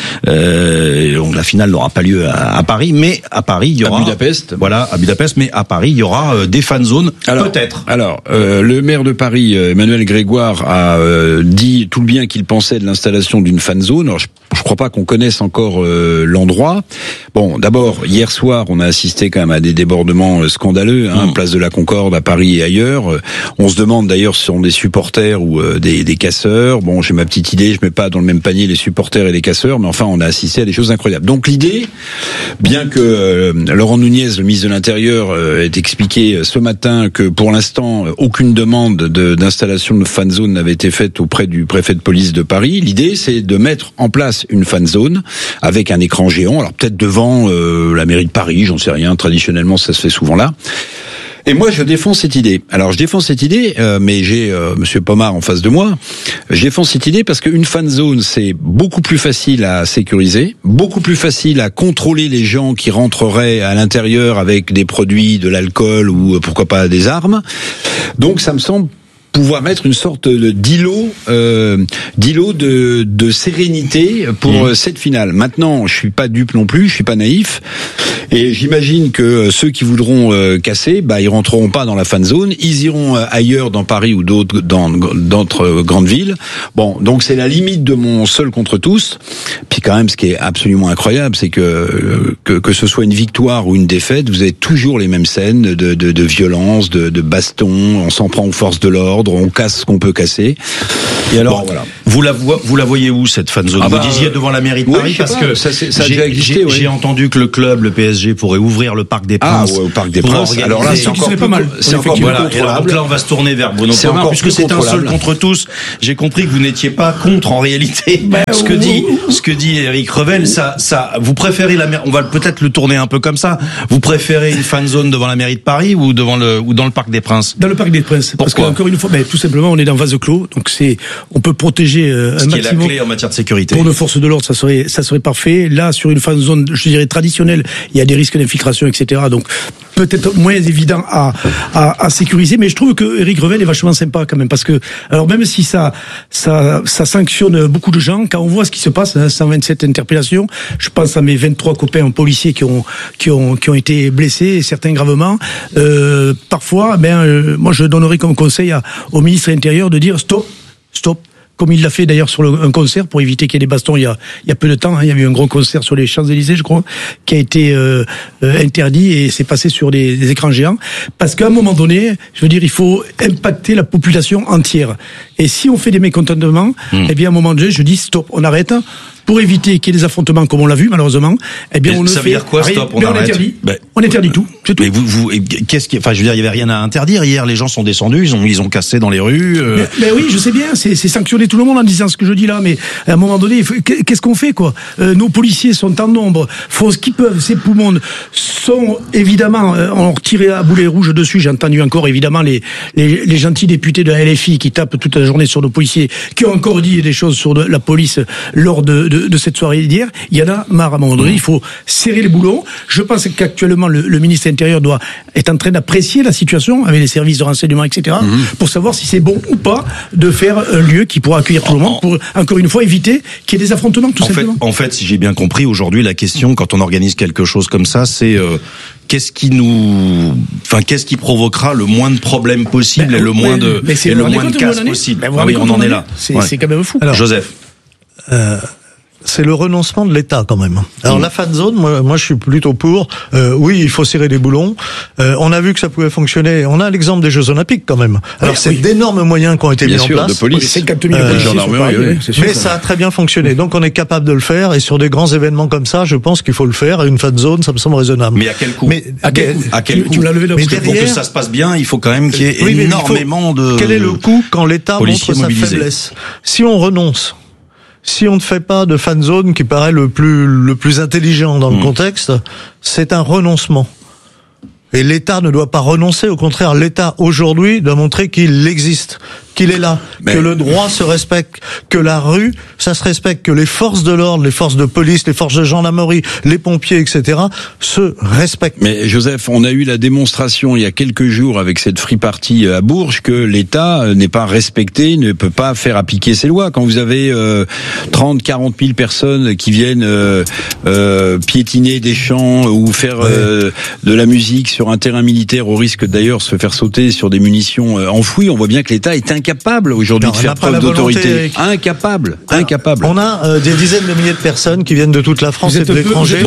Donc la finale n'aura pas lieu à Paris, mais à Paris il y aura à Budapest. Voilà, à Budapest, mais à Paris il y aura des fan zones peut-être. Alors le maire de Paris, Emmanuel Grégoire, a dit tout le bien qu'il pensait de l'installation d'une fan zone. Alors, je crois pas qu'on connaisse encore l'endroit. Bon, d'abord hier soir, on a assisté quand même à des débordements scandaleux, place de la Concorde à Paris et ailleurs. On se demande d'ailleurs si ce sont des supporters ou des casseurs. Bon, j'ai ma petite idée, je mets pas dans le même panier les supporters et les casseurs, mais enfin on a assisté à des choses incroyables. Donc l'idée, bien que Laurent Nunez, le ministre de l'Intérieur, ait expliqué ce matin que pour l'instant aucune demande d'installation de fan zone n'avait été faite auprès du préfet de police de Paris, l'idée c'est de mettre en place une fan zone avec un écran géant, alors peut-être devant la mairie de Paris, j'en sais rien, traditionnellement ça se fait souvent là. Et moi, je défends cette idée. Alors, je défends cette idée, mais j'ai Monsieur Pomard en face de moi. Je défends cette idée parce qu'une fan zone, c'est beaucoup plus facile à sécuriser, beaucoup plus facile à contrôler les gens qui rentreraient à l'intérieur avec des produits, de l'alcool ou pourquoi pas des armes. Donc, ça me semble pouvoir mettre une sorte d'îlot de sérénité pour cette finale. Maintenant, je suis pas dupe non plus, je suis pas naïf, et j'imagine que ceux qui voudront casser, ils rentreront pas dans la fan zone, ils iront ailleurs dans Paris ou d'autres grandes villes. Bon, donc c'est la limite de mon seul contre tous. Puis quand même, ce qui est absolument incroyable, c'est que ce soit une victoire ou une défaite, vous avez toujours les mêmes scènes de violence, de baston, on s'en prend aux forces de l'ordre, on casse ce qu'on peut casser. Et alors, voilà. Vous la voyez où cette fan zone? Vous disiez devant la mairie de Paris, parce que ça a déjà existé. J'ai entendu que le club, le PSG, pourrait ouvrir le Parc des Princes. Au Parc des Princes. Alors là, c'est encore pas mal. C'est encore voilà. Et alors, donc là, on va se tourner vers Bruno Pomar, puisque c'est un seul contre tous. J'ai compris que vous n'étiez pas contre en réalité. Ce que dit Éric Revel, ça, vous préférez on va peut-être le tourner un peu comme ça. Vous préférez une fan zone devant la mairie de Paris ou dans le Parc des Princes? Dans le Parc des Princes. Parce qu'encore une fois, tout simplement, on est dans vase clos, donc on peut protéger un maximum. Ce qui est la clé en matière de sécurité. Pour nos forces de l'ordre, ça serait parfait. Là, sur une fan zone, je dirais traditionnelle, il y a des risques d'infiltration, etc. Donc peut-être moins évident à sécuriser, mais je trouve que Éric Revel est vachement sympa quand même, parce que alors même si ça sanctionne beaucoup de gens, quand on voit ce qui se passe, 127 interpellations, je pense à mes 23 copains policiers qui ont été blessés, et certains gravement. Parfois, moi je donnerais comme conseil au ministre de l'Intérieur de dire stop. Comme il l'a fait d'ailleurs sur un concert pour éviter qu'il y ait des bastons il y a peu de temps. Il y a eu un gros concert sur les Champs-Élysées, je crois, qui a été interdit et c'est passé sur des écrans géants. Parce qu'à un moment donné, je veux dire, il faut impacter la population entière. Et si on fait des mécontentements, eh bien à un moment donné, je dis stop, on arrête. Pour éviter qu'il y ait des affrontements comme on l'a vu malheureusement, eh bien on ne fait rien. Ça veut dire quoi, stop, on interdit. On interdit tout, c'est tout. Mais qu'est-ce il y avait rien à interdire hier, les gens sont descendus, ils ont cassé dans les rues. Mais oui, je sais bien, c'est sanctionner tout le monde en disant ce que je dis là, mais à un moment donné, qu'est-ce qu'on fait quoi? Nos policiers sont en nombre, font ce qu'ils peuvent, ces poumons sont évidemment on tiré à boulet rouge dessus. J'ai entendu encore évidemment les gentils députés de la LFI qui tapent toute la journée sur nos policiers, qui ont encore dit des choses sur la police lors de cette soirée d'hier. Il y en a marre à un moment donné. Il faut serrer les boulons. Je pense qu'actuellement le ministre de l'Intérieur est en train d'apprécier la situation avec les services de renseignement, etc. Pour savoir si c'est bon ou pas de faire un lieu qui pourra accueillir tout le monde pour encore une fois éviter qu'il y ait des affrontements tout simplement. En fait, si j'ai bien compris, aujourd'hui la question quand on organise quelque chose comme ça, c'est qu'est-ce qui provoquera le moins de problèmes possible et le moins de casse possible. Oui, on en est là. C'est quand même fou. Alors, Joseph. C'est le renoncement de l'État quand même. Alors la fan zone, moi je suis plutôt pour. Oui, il faut serrer les boulons. On a vu que ça pouvait fonctionner. On a l'exemple des Jeux Olympiques quand même. Alors c'est d'énormes moyens qui ont été mis en place. De police, 50 000 gendarmerie. Mais ça a très bien fonctionné. Donc on est capable de le faire. Et sur des grands événements comme ça, je pense qu'il faut le faire. Et une fan zone, ça me semble raisonnable. Mais à quel coût? À quel coût? Parce que pour que ça se passe bien, il faut quand même qu'il y ait énormément de. Quel est le coût quand l'État montre sa faiblesse? Si on renonce. Si on ne fait pas de fan zone qui paraît le plus intelligent dans le contexte, c'est un renoncement. Et l'État ne doit pas renoncer, au contraire, l'État aujourd'hui doit montrer qu'il existe, qu'il est là, que le droit se respecte, que la rue, ça se respecte, que les forces de l'ordre, les forces de police, les forces de gendarmerie, les pompiers, etc., se respectent. Mais Joseph, on a eu la démonstration il y a quelques jours avec cette free party à Bourges que l'État n'est pas respecté, ne peut pas faire appliquer ses lois. Quand vous avez 30-40 000 personnes qui viennent piétiner des champs ou faire de la musique sur un terrain militaire au risque d'ailleurs de se faire sauter sur des munitions enfouies, on voit bien que l'État est incapable aujourd'hui de faire preuve d'autorité. Incapable. On a des dizaines de milliers de personnes qui viennent de toute la France et de l'étranger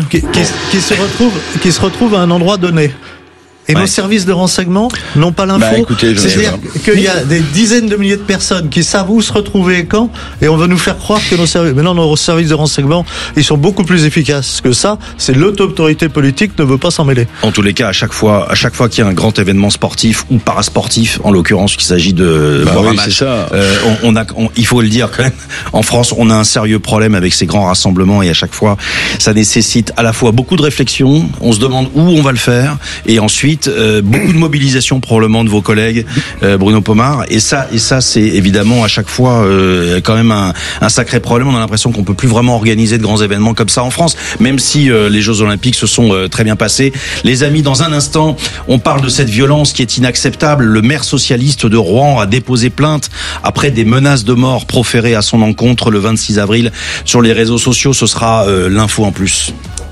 qui se retrouvent à un endroit donné. Et nos services de renseignement n'ont pas l'info. C'est-à-dire qu'il y a des dizaines de milliers de personnes qui savent où se retrouver et quand, et on veut nous faire croire que nos services de renseignement, ils sont beaucoup plus efficaces que ça. C'est l'autorité politique ne veut pas s'en mêler. En tous les cas, à chaque fois qu'il y a un grand événement sportif ou parasportif, en l'occurrence, qu'il s'agit de voir un match, il faut le dire quand même. En France, on a un sérieux problème avec ces grands rassemblements, et à chaque fois, ça nécessite à la fois beaucoup de réflexion. On se demande où on va le faire, et ensuite limite, beaucoup de mobilisation probablement de vos collègues, Bruno Pomar, et ça c'est évidemment à chaque fois quand même un sacré problème. On a l'impression qu'on peut plus vraiment organiser de grands événements comme ça en France, même si les Jeux Olympiques se sont très bien passés. Les amis, dans un instant, on parle de cette violence qui est inacceptable. Le maire socialiste de Rouen a déposé plainte après des menaces de mort proférées à son encontre le 26 avril sur les réseaux sociaux. Ce sera l'info en plus.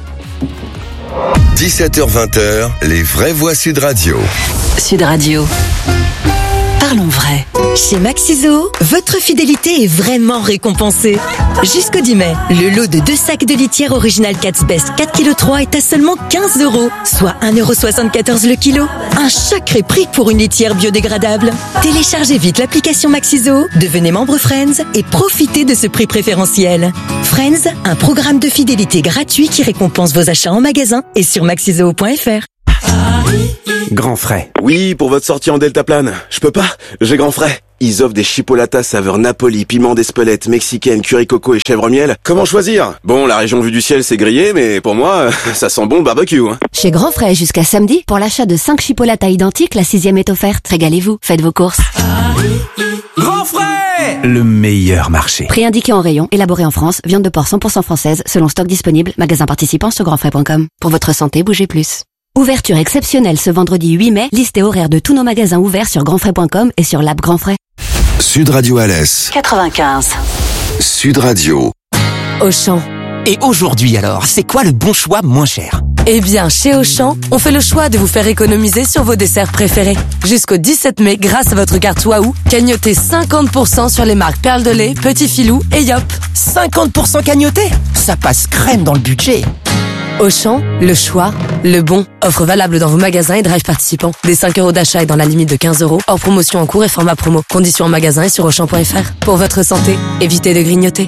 17h-20h, les vraies voix Sud Radio. Sud Radio. Parlons vrai. Chez Maxiso, votre fidélité est vraiment récompensée. Jusqu'au 10 mai, le lot de 2 sacs de litière original Cat's Best 4,3 kg est à seulement 15 €, soit 1,74 € le kilo. Un sacré prix pour une litière biodégradable. Téléchargez vite l'application Maxiso, devenez membre Friends et profitez de ce prix préférentiel. Friends, un programme de fidélité gratuit qui récompense vos achats en magasin et sur maxiso.fr. Grand frais. Oui, pour votre sortie en deltaplane. Je peux pas, j'ai grand frais. Ils offrent des chipolatas saveur Napoli, piment d'Espelette, mexicaine, curry coco et chèvre miel. Comment choisir? Bon, la région vue du ciel c'est grillé, mais pour moi, ça sent bon le barbecue. Hein. Chez Grand Frais jusqu'à samedi, pour l'achat de 5 chipolatas identiques, la 6e est offerte. Régalez-vous, faites vos courses. Grand frais! Le meilleur marché. Prix indiqué en rayon, élaboré en France, viande de porc 100% française, selon stock disponible, magasin participant sur grandfrais.com. Pour votre santé, bougez plus. Ouverture exceptionnelle ce vendredi 8 mai, liste et horaire de tous nos magasins ouverts sur grandfrais.com et sur l'app Grand Frais. Sud Radio Alès. 95. Sud Radio. Auchan. Et aujourd'hui alors, c'est quoi le bon choix moins cher? Eh bien, chez Auchan, on fait le choix de vous faire économiser sur vos desserts préférés. Jusqu'au 17 mai, grâce à votre carte Waouh, cagnotez 50% sur les marques Perle de lait, Petit Filou et Yop. 50% cagnoté? Ça passe crème dans le budget. Auchan, le choix, le bon. Offre valable dans vos magasins et drive participants. Des 5 € d'achat et dans la limite de 15 €. Hors promotion en cours et format promo. Conditions en magasin et sur Auchan.fr. Pour votre santé, évitez de grignoter.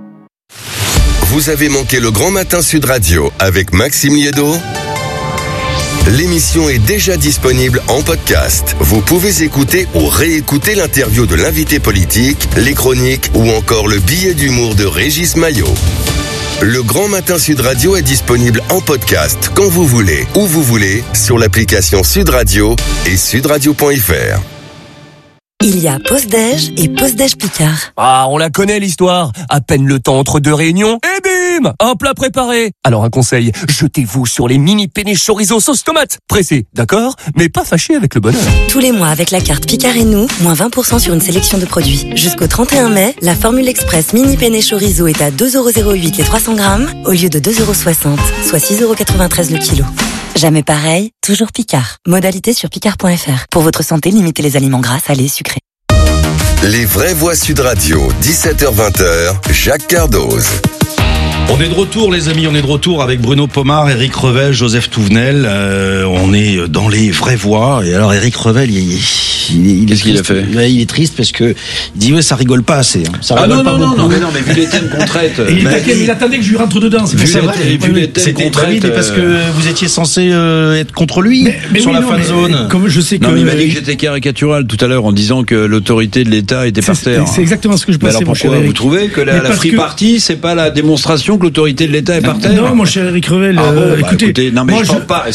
Vous avez manqué le Grand Matin Sud Radio avec Maxime Liédo? L'émission est déjà disponible en podcast. Vous pouvez écouter ou réécouter l'interview de l'invité politique, les chroniques ou encore le billet d'humour de Régis Maillot. Le Grand Matin Sud Radio est disponible en podcast quand vous voulez, où vous voulez, sur l'application Sud Radio et sudradio.fr. Il y a pause-déj et pause-déj Picard. Ah, on la connaît l'histoire. À peine le temps entre deux réunions, et bim, un plat préparé. Alors un conseil, jetez-vous sur les mini penne chorizo sauce tomate. Pressé, d'accord, mais pas fâché avec le bonheur. Tous les mois avec la carte Picard et nous, moins 20% sur une sélection de produits. Jusqu'au 31 mai, la formule express mini penne chorizo est à 2,08 € les 300 grammes au lieu de 2,60 €, soit 6,93 € le kilo. Jamais pareil, toujours Picard. Modalité sur picard.fr. Pour votre santé, limitez les aliments gras, salés, sucrés. Les vraies voix Sud Radio, 17h-20h, Jacques Cardoz. On est de retour, les amis, on est de retour avec Bruno Pomar, Éric Revel, Joseph Touvenel. On est dans les vraies voix. Et alors, Éric Revel, qu'est-ce qu'il a fait? Il est triste parce que il dit ouais, ça rigole pas assez. Hein. Ça non, mais vu les thèmes qu'on traite. Il attendait que je lui rentre dedans. C'est vu les thèmes qu'on traite, parce que vous étiez censé être contre lui sur la fan zone. Comme je sais que. Non, mais il m'a dit que j'étais caricatural tout à l'heure en disant que l'autorité de l'État était par terre. C'est exactement ce que je pensais. Alors pourquoi vous trouvez que la Free Party, c'est pas la démonstration que l'autorité de l'État est par terre? Non, mon cher Éric Revel, écoutez, non mais je pense pas.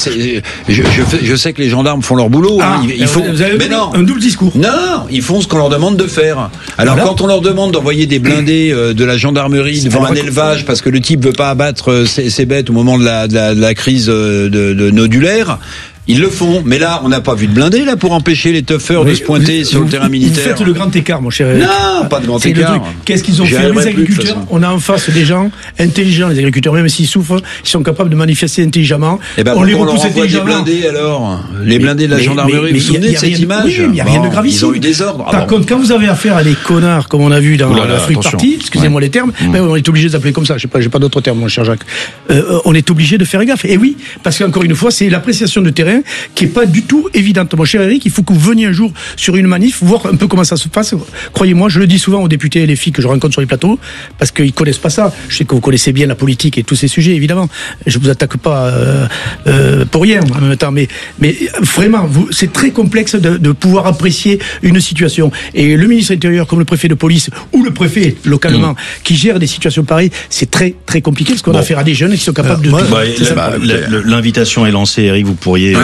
Je sais que les gendarmes font leur boulot. Il faut. Mais non, un double discours. Non, ils font ce qu'on leur demande de faire. Alors quand on leur demande d'envoyer des blindés de la gendarmerie devant un élevage parce que le type veut pas abattre ses bêtes au moment de la crise de nodulaire. Ils le font, mais là, on n'a pas vu de blindé là pour empêcher les toughers de se pointer sur le terrain militaire. Vous faites le grand écart, mon cher Eric. Non, pas de grand écart. Qu'est-ce qu'ils ont fait les agriculteurs? On a en face des gens intelligents, les agriculteurs, même s'ils souffrent, ils sont capables de manifester intelligemment. On les repousse intelligemment. Les blindés alors, les blindés de la gendarmerie. Vous vous souvenez de cette image? Oui, mais il n'y a rien de gravissime. Ils ont eu des ordres. Par contre, quand vous avez affaire à des connards, comme on a vu dans la Free Party, excusez-moi les termes, mais on est obligé d'appeler comme ça. J'ai pas d'autres termes, mon cher Jacques. On est obligé de faire gaffe. Et oui, parce qu'encore une fois, c'est l'appréciation de terrain qui est pas du tout évidente. Mon cher Eric, il faut que vous veniez un jour sur une manif, voir un peu comment ça se passe. Croyez-moi, je le dis souvent aux députés et les filles que je rencontre sur les plateaux, parce qu'ils connaissent pas ça. Je sais que vous connaissez bien la politique et tous ces sujets, évidemment. Je vous attaque pas pour rien en même temps, mais vraiment, c'est très complexe de pouvoir apprécier une situation. Et le ministre de l'Intérieur, comme le préfet de police ou le préfet localement, qui gère des situations pareilles, c'est très très compliqué parce qu'on a affaire à des jeunes qui sont capables de. L'invitation est lancée, Eric. Vous pourriez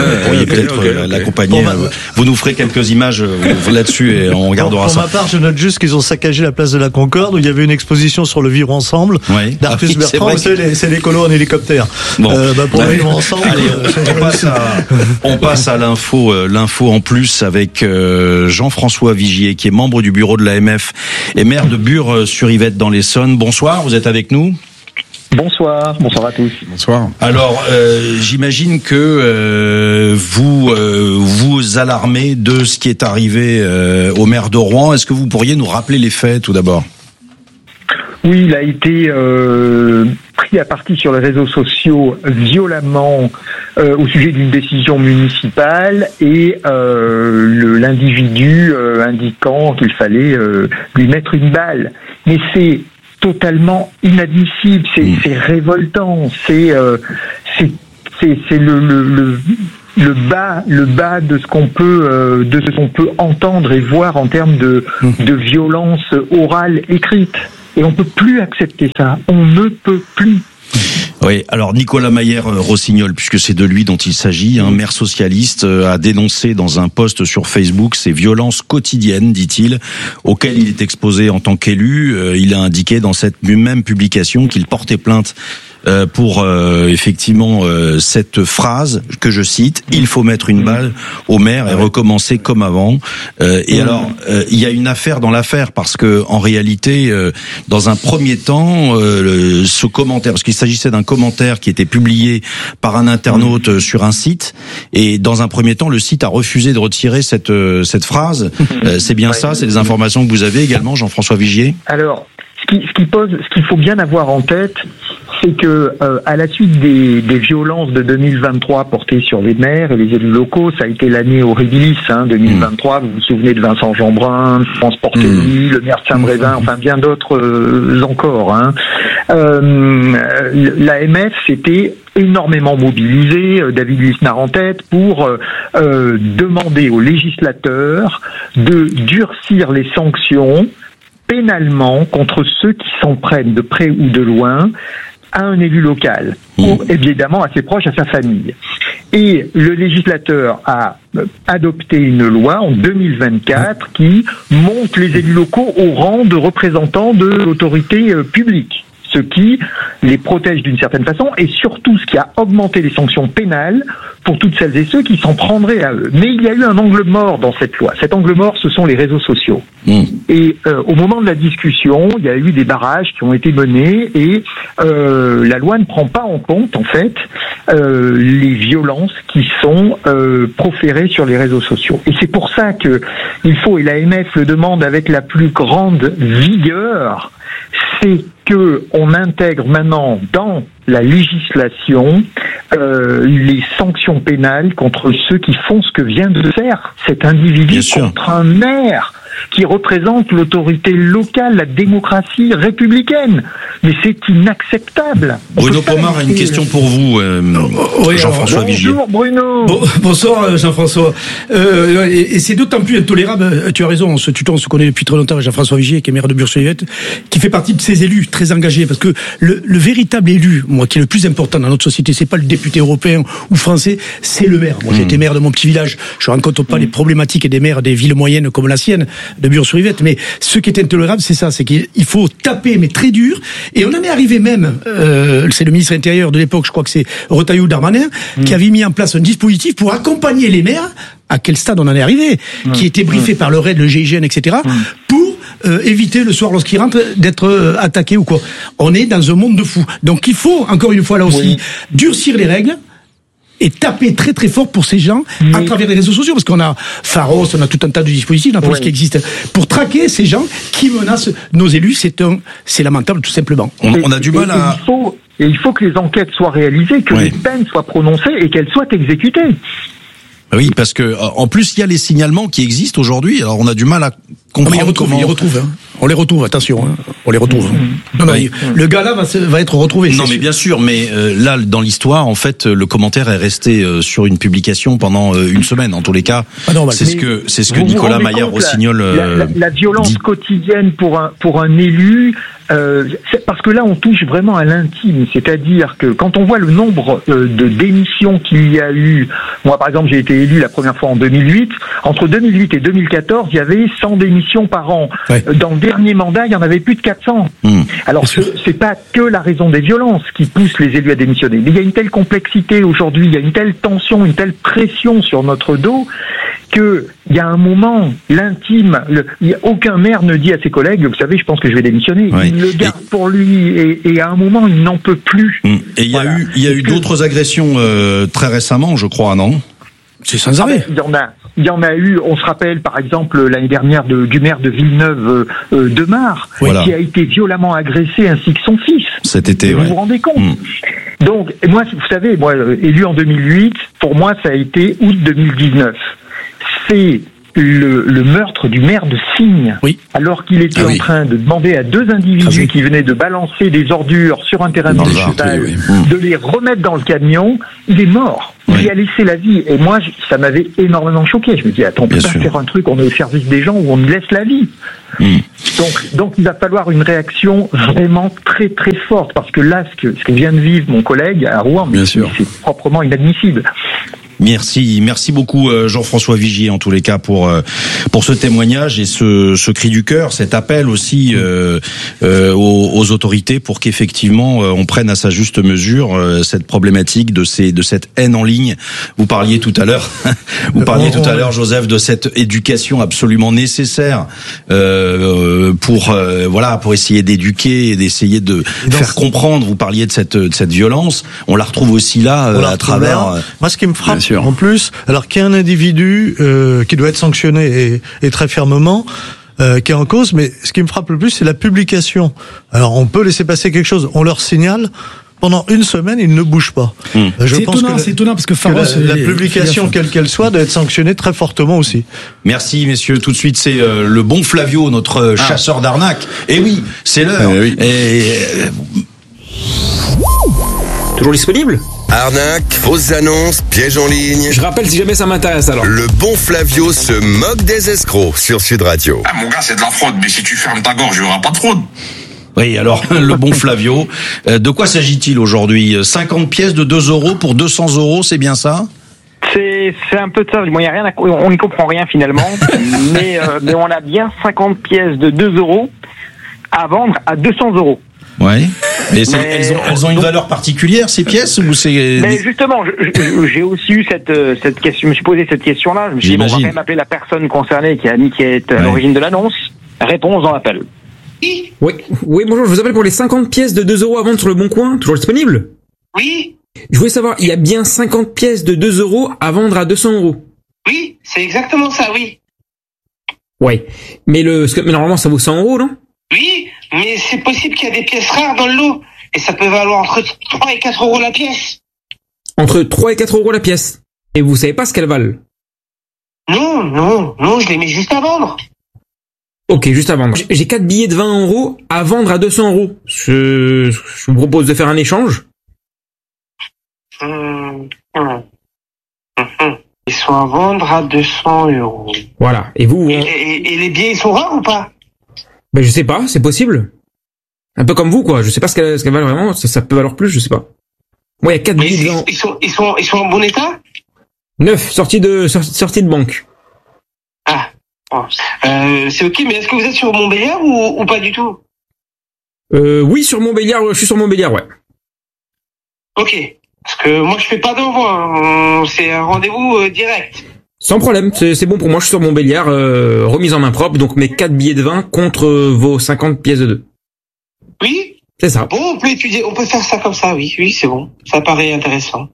pourriez peut-être l'accompagner. Vous nous ferez quelques images là-dessus et on regardera ça. Pour ma part, je note juste qu'ils ont saccagé la place de la Concorde où il y avait une exposition sur le vivre ensemble d'Artus Bertrand. C'est l'écolo en hélicoptère. Bon. Pour le vivre ensemble. Allez, on passe à l'info en plus avec Jean-François Vigier qui est membre du bureau de l'AMF et maire de Bure-sur-Yvette dans l'Essonne. Bonsoir, vous êtes avec nous? Bonsoir à tous. Bonsoir. Alors, j'imagine que vous alarmez de ce qui est arrivé au maire de Rouen. Est-ce que vous pourriez nous rappeler les faits tout d'abord? Oui, il a été pris à partie sur les réseaux sociaux violemment au sujet d'une décision municipale et l'individu indiquant qu'il fallait lui mettre une balle. Mais c'est totalement inadmissible, c'est révoltant, c'est le bas de ce qu'on peut entendre et voir en termes de violence orale écrite. Et on peut plus accepter ça. On ne peut plus. Oui, alors Nicolas Mayer-Rossignol, puisque c'est de lui dont il s'agit, un maire socialiste, a dénoncé dans un post sur Facebook ces violences quotidiennes, dit-il, auxquelles il est exposé en tant qu'élu. Il a indiqué dans cette même publication qu'il portait plainte pour effectivement cette phrase que je cite: il faut mettre une balle au maire et recommencer comme avant. Et alors il y a une affaire dans l'affaire parce que en réalité dans un premier temps ce commentaire, parce qu'il s'agissait d'un commentaire qui était publié par un internaute sur un site, et dans un premier temps le site a refusé de retirer cette phrase. C'est bien ça, c'est des informations que vous avez également, Jean-François Vigier? Alors ce qu'il faut bien avoir en tête, c'est que à la suite des violences de 2023 portées sur les maires et les élus locaux, ça a été l'année horribilis, 2023. Vous vous souvenez de Vincent Jeanbrun, France Portelli, le maire de Saint-Brévin, enfin bien d'autres encore. L'AMF s'était énormément mobilisé, David Lisnard en tête, pour demander aux législateurs de durcir les sanctions pénalement contre ceux qui s'en prennent de près ou de loin à un élu local, ou évidemment assez proche à sa famille. Et le législateur a adopté une loi en 2024 qui monte les élus locaux au rang de représentants de l'autorité publique, ce qui les protège d'une certaine façon, et surtout ce qui a augmenté les sanctions pénales pour toutes celles et ceux qui s'en prendraient à eux. Mais il y a eu un angle mort dans cette loi. Cet angle mort, ce sont les réseaux sociaux. Et au moment de la discussion, il y a eu des barrages qui ont été menés, et la loi ne prend pas en compte, en fait, les violences qui sont proférées sur les réseaux sociaux. Et c'est pour ça que il faut, et l'AMF le demande avec la plus grande vigueur, c'est que on intègre maintenant dans la législation les sanctions pénales contre ceux qui font ce que vient de faire cet individu contre un maire qui représente l'autorité locale, la démocratie républicaine. Mais c'est inacceptable. Bruno Pomar a une question pour vous, Jean-François Vigier. Bonjour Bruno. Bonsoir Jean-François. Et c'est d'autant plus intolérable, tu as raison, on se connaît depuis très longtemps, Jean-François Vigier, qui est maire de Bure-sur-Yvette, qui fait partie de ces élus très engagés, parce que le véritable élu, moi, qui est le plus important dans notre société, c'est pas le député européen ou français, c'est le maire. Moi, j'ai été maire de mon petit village, je rencontre pas les problématiques des maires des villes moyennes comme la sienne, de Bure-sur-Yvette, mais ce qui est intolérable, c'est ça, c'est qu'il faut taper, mais très dur, et on en est arrivé même, c'est le ministre intérieur de l'époque, je crois que c'est Retailleau Darmanin, qui avait mis en place un dispositif pour accompagner les maires. À quel stade on en est arrivé, qui était briefé par le RAID, le GIGN, etc., pour éviter le soir, lorsqu'ils rentrent, d'être attaqués ou quoi. On est dans un monde de fous. Donc il faut, encore une fois là aussi, durcir les règles et taper très très fort pour ces gens à travers les réseaux sociaux, parce qu'on a Pharos, on a tout un tas de dispositifs dans la police qui existent pour traquer ces gens qui menacent nos élus. C'est lamentable tout simplement. On a du mal à... il faut que les enquêtes soient réalisées, que les peines soient prononcées et qu'elles soient exécutées. Oui, parce que en plus il y a les signalements qui existent aujourd'hui. Alors on a du mal à comprendre comment. On les retrouve. Attention, on les retrouve. Le gars là va être retrouvé. Non, mais bien sûr. Mais là, dans l'histoire, en fait, le commentaire est resté sur une publication pendant une semaine. En tous les cas, c'est ce que Nicolas Mayer-Rossignol la violence quotidienne pour un élu. parce que là on touche vraiment à l'intime, c'est-à-dire que quand on voit le nombre de démissions qu'il y a eu, moi par exemple j'ai été élu la première fois en 2008, entre 2008 et 2014 il y avait 100 démissions par an. Ouais. Dans le dernier mandat il y en avait plus de 400. Alors c'est pas que la raison des violences qui pousse les élus à démissionner, mais il y a une telle complexité aujourd'hui, il y a une telle tension, une telle pression sur notre dos que il y a un moment, l'intime, aucun maire ne dit à ses collègues, vous savez, je pense que je vais démissionner. Ouais. Il le garde pour lui et à un moment, il n'en peut plus. Et il y a eu d'autres agressions très récemment, je crois, non? C'est sans arrêt. Il y en a eu, on se rappelle par exemple l'année dernière du maire de Villeneuve de Mar, qui a été violemment agressé ainsi que son fils. Cet été, vous vous rendez compte? Donc, moi, vous savez, moi, élu en 2008, pour moi, ça a été août 2019. C'est le meurtre du maire de Signes, alors qu'il était en train de demander à deux individus qui venaient de balancer des ordures sur un terrain de cheval, de les remettre dans le camion. Il est mort. Il a laissé la vie. Et moi, ça m'avait énormément choqué. Je me dis, attends, on peut pas faire un truc, on est au service des gens où on laisse la vie. Donc, il va falloir une réaction vraiment très très forte, parce que là, ce que vient de vivre mon collègue à Rouen, c'est proprement inadmissible. Merci beaucoup Jean-François Vigier en tous les cas pour ce témoignage et ce cri du cœur, cet appel aussi aux autorités pour qu'effectivement on prenne à sa juste mesure cette problématique de cette haine en ligne. Vous parliez tout à l'heure, Joseph, de cette éducation absolument nécessaire pour essayer d'éduquer et d'essayer de faire comprendre. Vous parliez de cette violence, on la retrouve aussi là à travers. Moi, ce qui me frappe en plus, alors qu'il y a un individu qui doit être sanctionné et très fermement, qui est en cause, mais ce qui me frappe le plus, c'est la publication. Alors, on peut laisser passer quelque chose, on leur signale. Pendant une semaine, ils ne bougent pas. C'est étonnant parce que Pharos, la publication, quelle qu'elle soit, doit être sanctionnée très fortement aussi. Merci, messieurs. Tout de suite, c'est le bon Flavio, notre chasseur d'arnaques. Et oui, c'est l'heure. Toujours disponible ? Arnaque, fausses annonces, pièges en ligne. Je rappelle si jamais ça m'intéresse alors. Le bon Flavio se moque des escrocs sur Sud Radio. Ah mon gars, c'est de la fraude, mais si tu fermes ta gorge, il n'y aura pas de fraude. Oui, alors, le bon Flavio, de quoi s'agit-il aujourd'hui? 50 pièces de 2 € pour 200 €, c'est bien ça? C'est un peu de ça. Bon, y a rien on n'y comprend rien finalement, mais on a bien 50 pièces de 2 € à vendre à 200 €. Ouais. Mais elles ont une valeur particulière, ces pièces, ou c'est... Mais justement, j'ai aussi eu cette question, je me suis posé cette question-là, je me suis dit, on va quand même appeler la personne concernée qui est à l'origine de l'annonce. Réponse dans l'appel. Oui, bonjour, je vous appelle pour les 50 pièces de 2 € à vendre sur le Bon Coin, toujours disponible? Oui. Je voulais savoir, il y a bien 50 pièces de 2 € à vendre à 200 €? Oui, c'est exactement ça, oui. Ouais, mais normalement ça vaut 100 €, non? Oui, mais c'est possible qu'il y a des pièces rares dans le lot, et ça peut valoir entre 3 et 4 € la pièce. Entre 3 et 4 € la pièce? Et vous savez pas ce qu'elles valent? Non, je les mets juste à vendre. Ok, juste à vendre. J'ai 4 billets de 20 € à vendre à 200 €. Je vous propose de faire un échange. Ils sont à vendre à 200 €. Voilà. Et vous? Et les billets, ils sont rares ou pas? Ben, je sais pas, c'est possible. Un peu comme vous, quoi. Je sais pas ce qu'elle valent vraiment. Ça peut valoir plus, je sais pas. Moi, il y a 4 billets de 20 €. Ils sont en bon état? 9, sortis de banque. Ah. Bon. C'est ok, mais est-ce que vous êtes sur Montbéliard ou pas du tout? Oui, sur Montbéliard, je suis sur Montbéliard, ouais. Ok. Parce que moi, je fais pas d'envoi. C'est un rendez-vous direct. Sans problème, c'est bon pour moi, je suis sur Montbéliard, remise en main propre, donc mes 4 billets de 20 contre vos 50 pièces de 2. Oui. C'est ça. Bon, on peut étudier, on peut faire ça comme ça, oui, c'est bon. Ça paraît intéressant.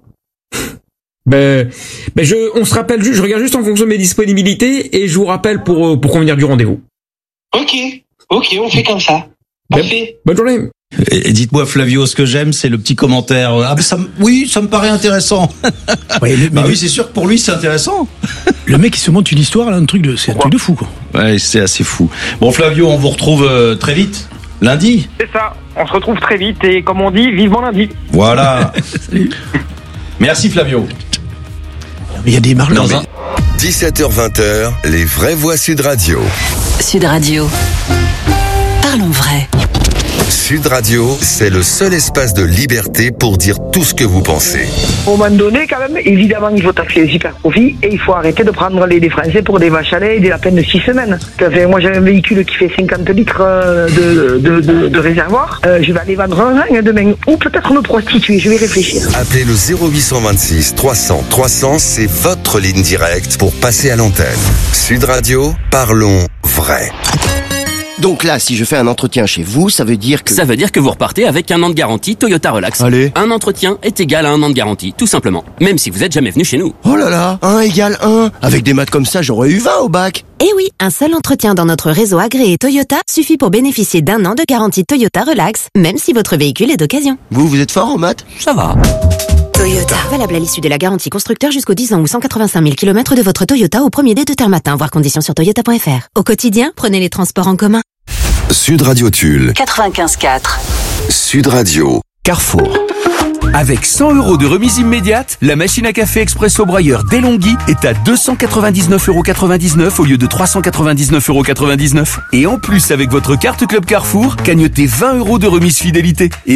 On se rappelle juste, je regarde juste en fonction de mes disponibilités et je vous rappelle pour convenir du rendez-vous. Ok, on fait comme ça. Parfait. Bonne journée. Et dites-moi, Flavio, ce que j'aime, c'est le petit commentaire. Ça me paraît intéressant. Oui, c'est sûr que pour lui, c'est intéressant. Le mec, il se monte une histoire, là, c'est un truc de fou, quoi. Ouais, c'est assez fou. Bon, Flavio, on vous retrouve très vite. Lundi. C'est ça. On se retrouve très vite et, comme on dit, vivement lundi. Voilà. Merci, Flavio. Il y a des marques. 17h-20h, les vraies voix Sud Radio. Sud Radio. Parlons vrai. Sud Radio, c'est le seul espace de liberté pour dire tout ce que vous pensez. Au moment donné, quand même, évidemment, il faut taxer les super profits et il faut arrêter de prendre les Français pour des vaches à lait et des lapins de 6 semaines. Moi, j'ai un véhicule qui fait 50 litres de réservoir. Je vais aller vendre un rein demain. Ou peut-être me prostituer, je vais réfléchir. Appelez le 0826 300 300, c'est votre ligne directe pour passer à l'antenne. Sud Radio, parlons vrai. Donc là, si je fais un entretien chez vous, ça veut dire que... Ça veut dire que vous repartez avec 1 an de garantie Toyota Relax. Allez. Un entretien est égal à 1 an de garantie, tout simplement. Même si vous êtes jamais venu chez nous. Oh là là, 1 égale 1. Avec des maths comme ça, j'aurais eu 20 au bac. Eh oui, un seul entretien dans notre réseau agréé Toyota suffit pour bénéficier d'1 an de garantie Toyota Relax, même si votre véhicule est d'occasion. Vous êtes fort en maths? Ça va. Toyota. Valable à l'issue de la garantie constructeur jusqu'aux 10 ans ou 185 000 km de votre Toyota au premier des 2 matin. Voir conditions sur toyota.fr. Au quotidien, prenez les transports en commun. Sud Radio Tulle. 95.4. Sud Radio. Carrefour. Avec 100 € de remise immédiate, la machine à café Expresso Brailleur DeLonghi est à 299,99 € au lieu de 399,99 €. Et en plus, avec votre carte Club Carrefour, cagnotez 20 € de remise fidélité. Et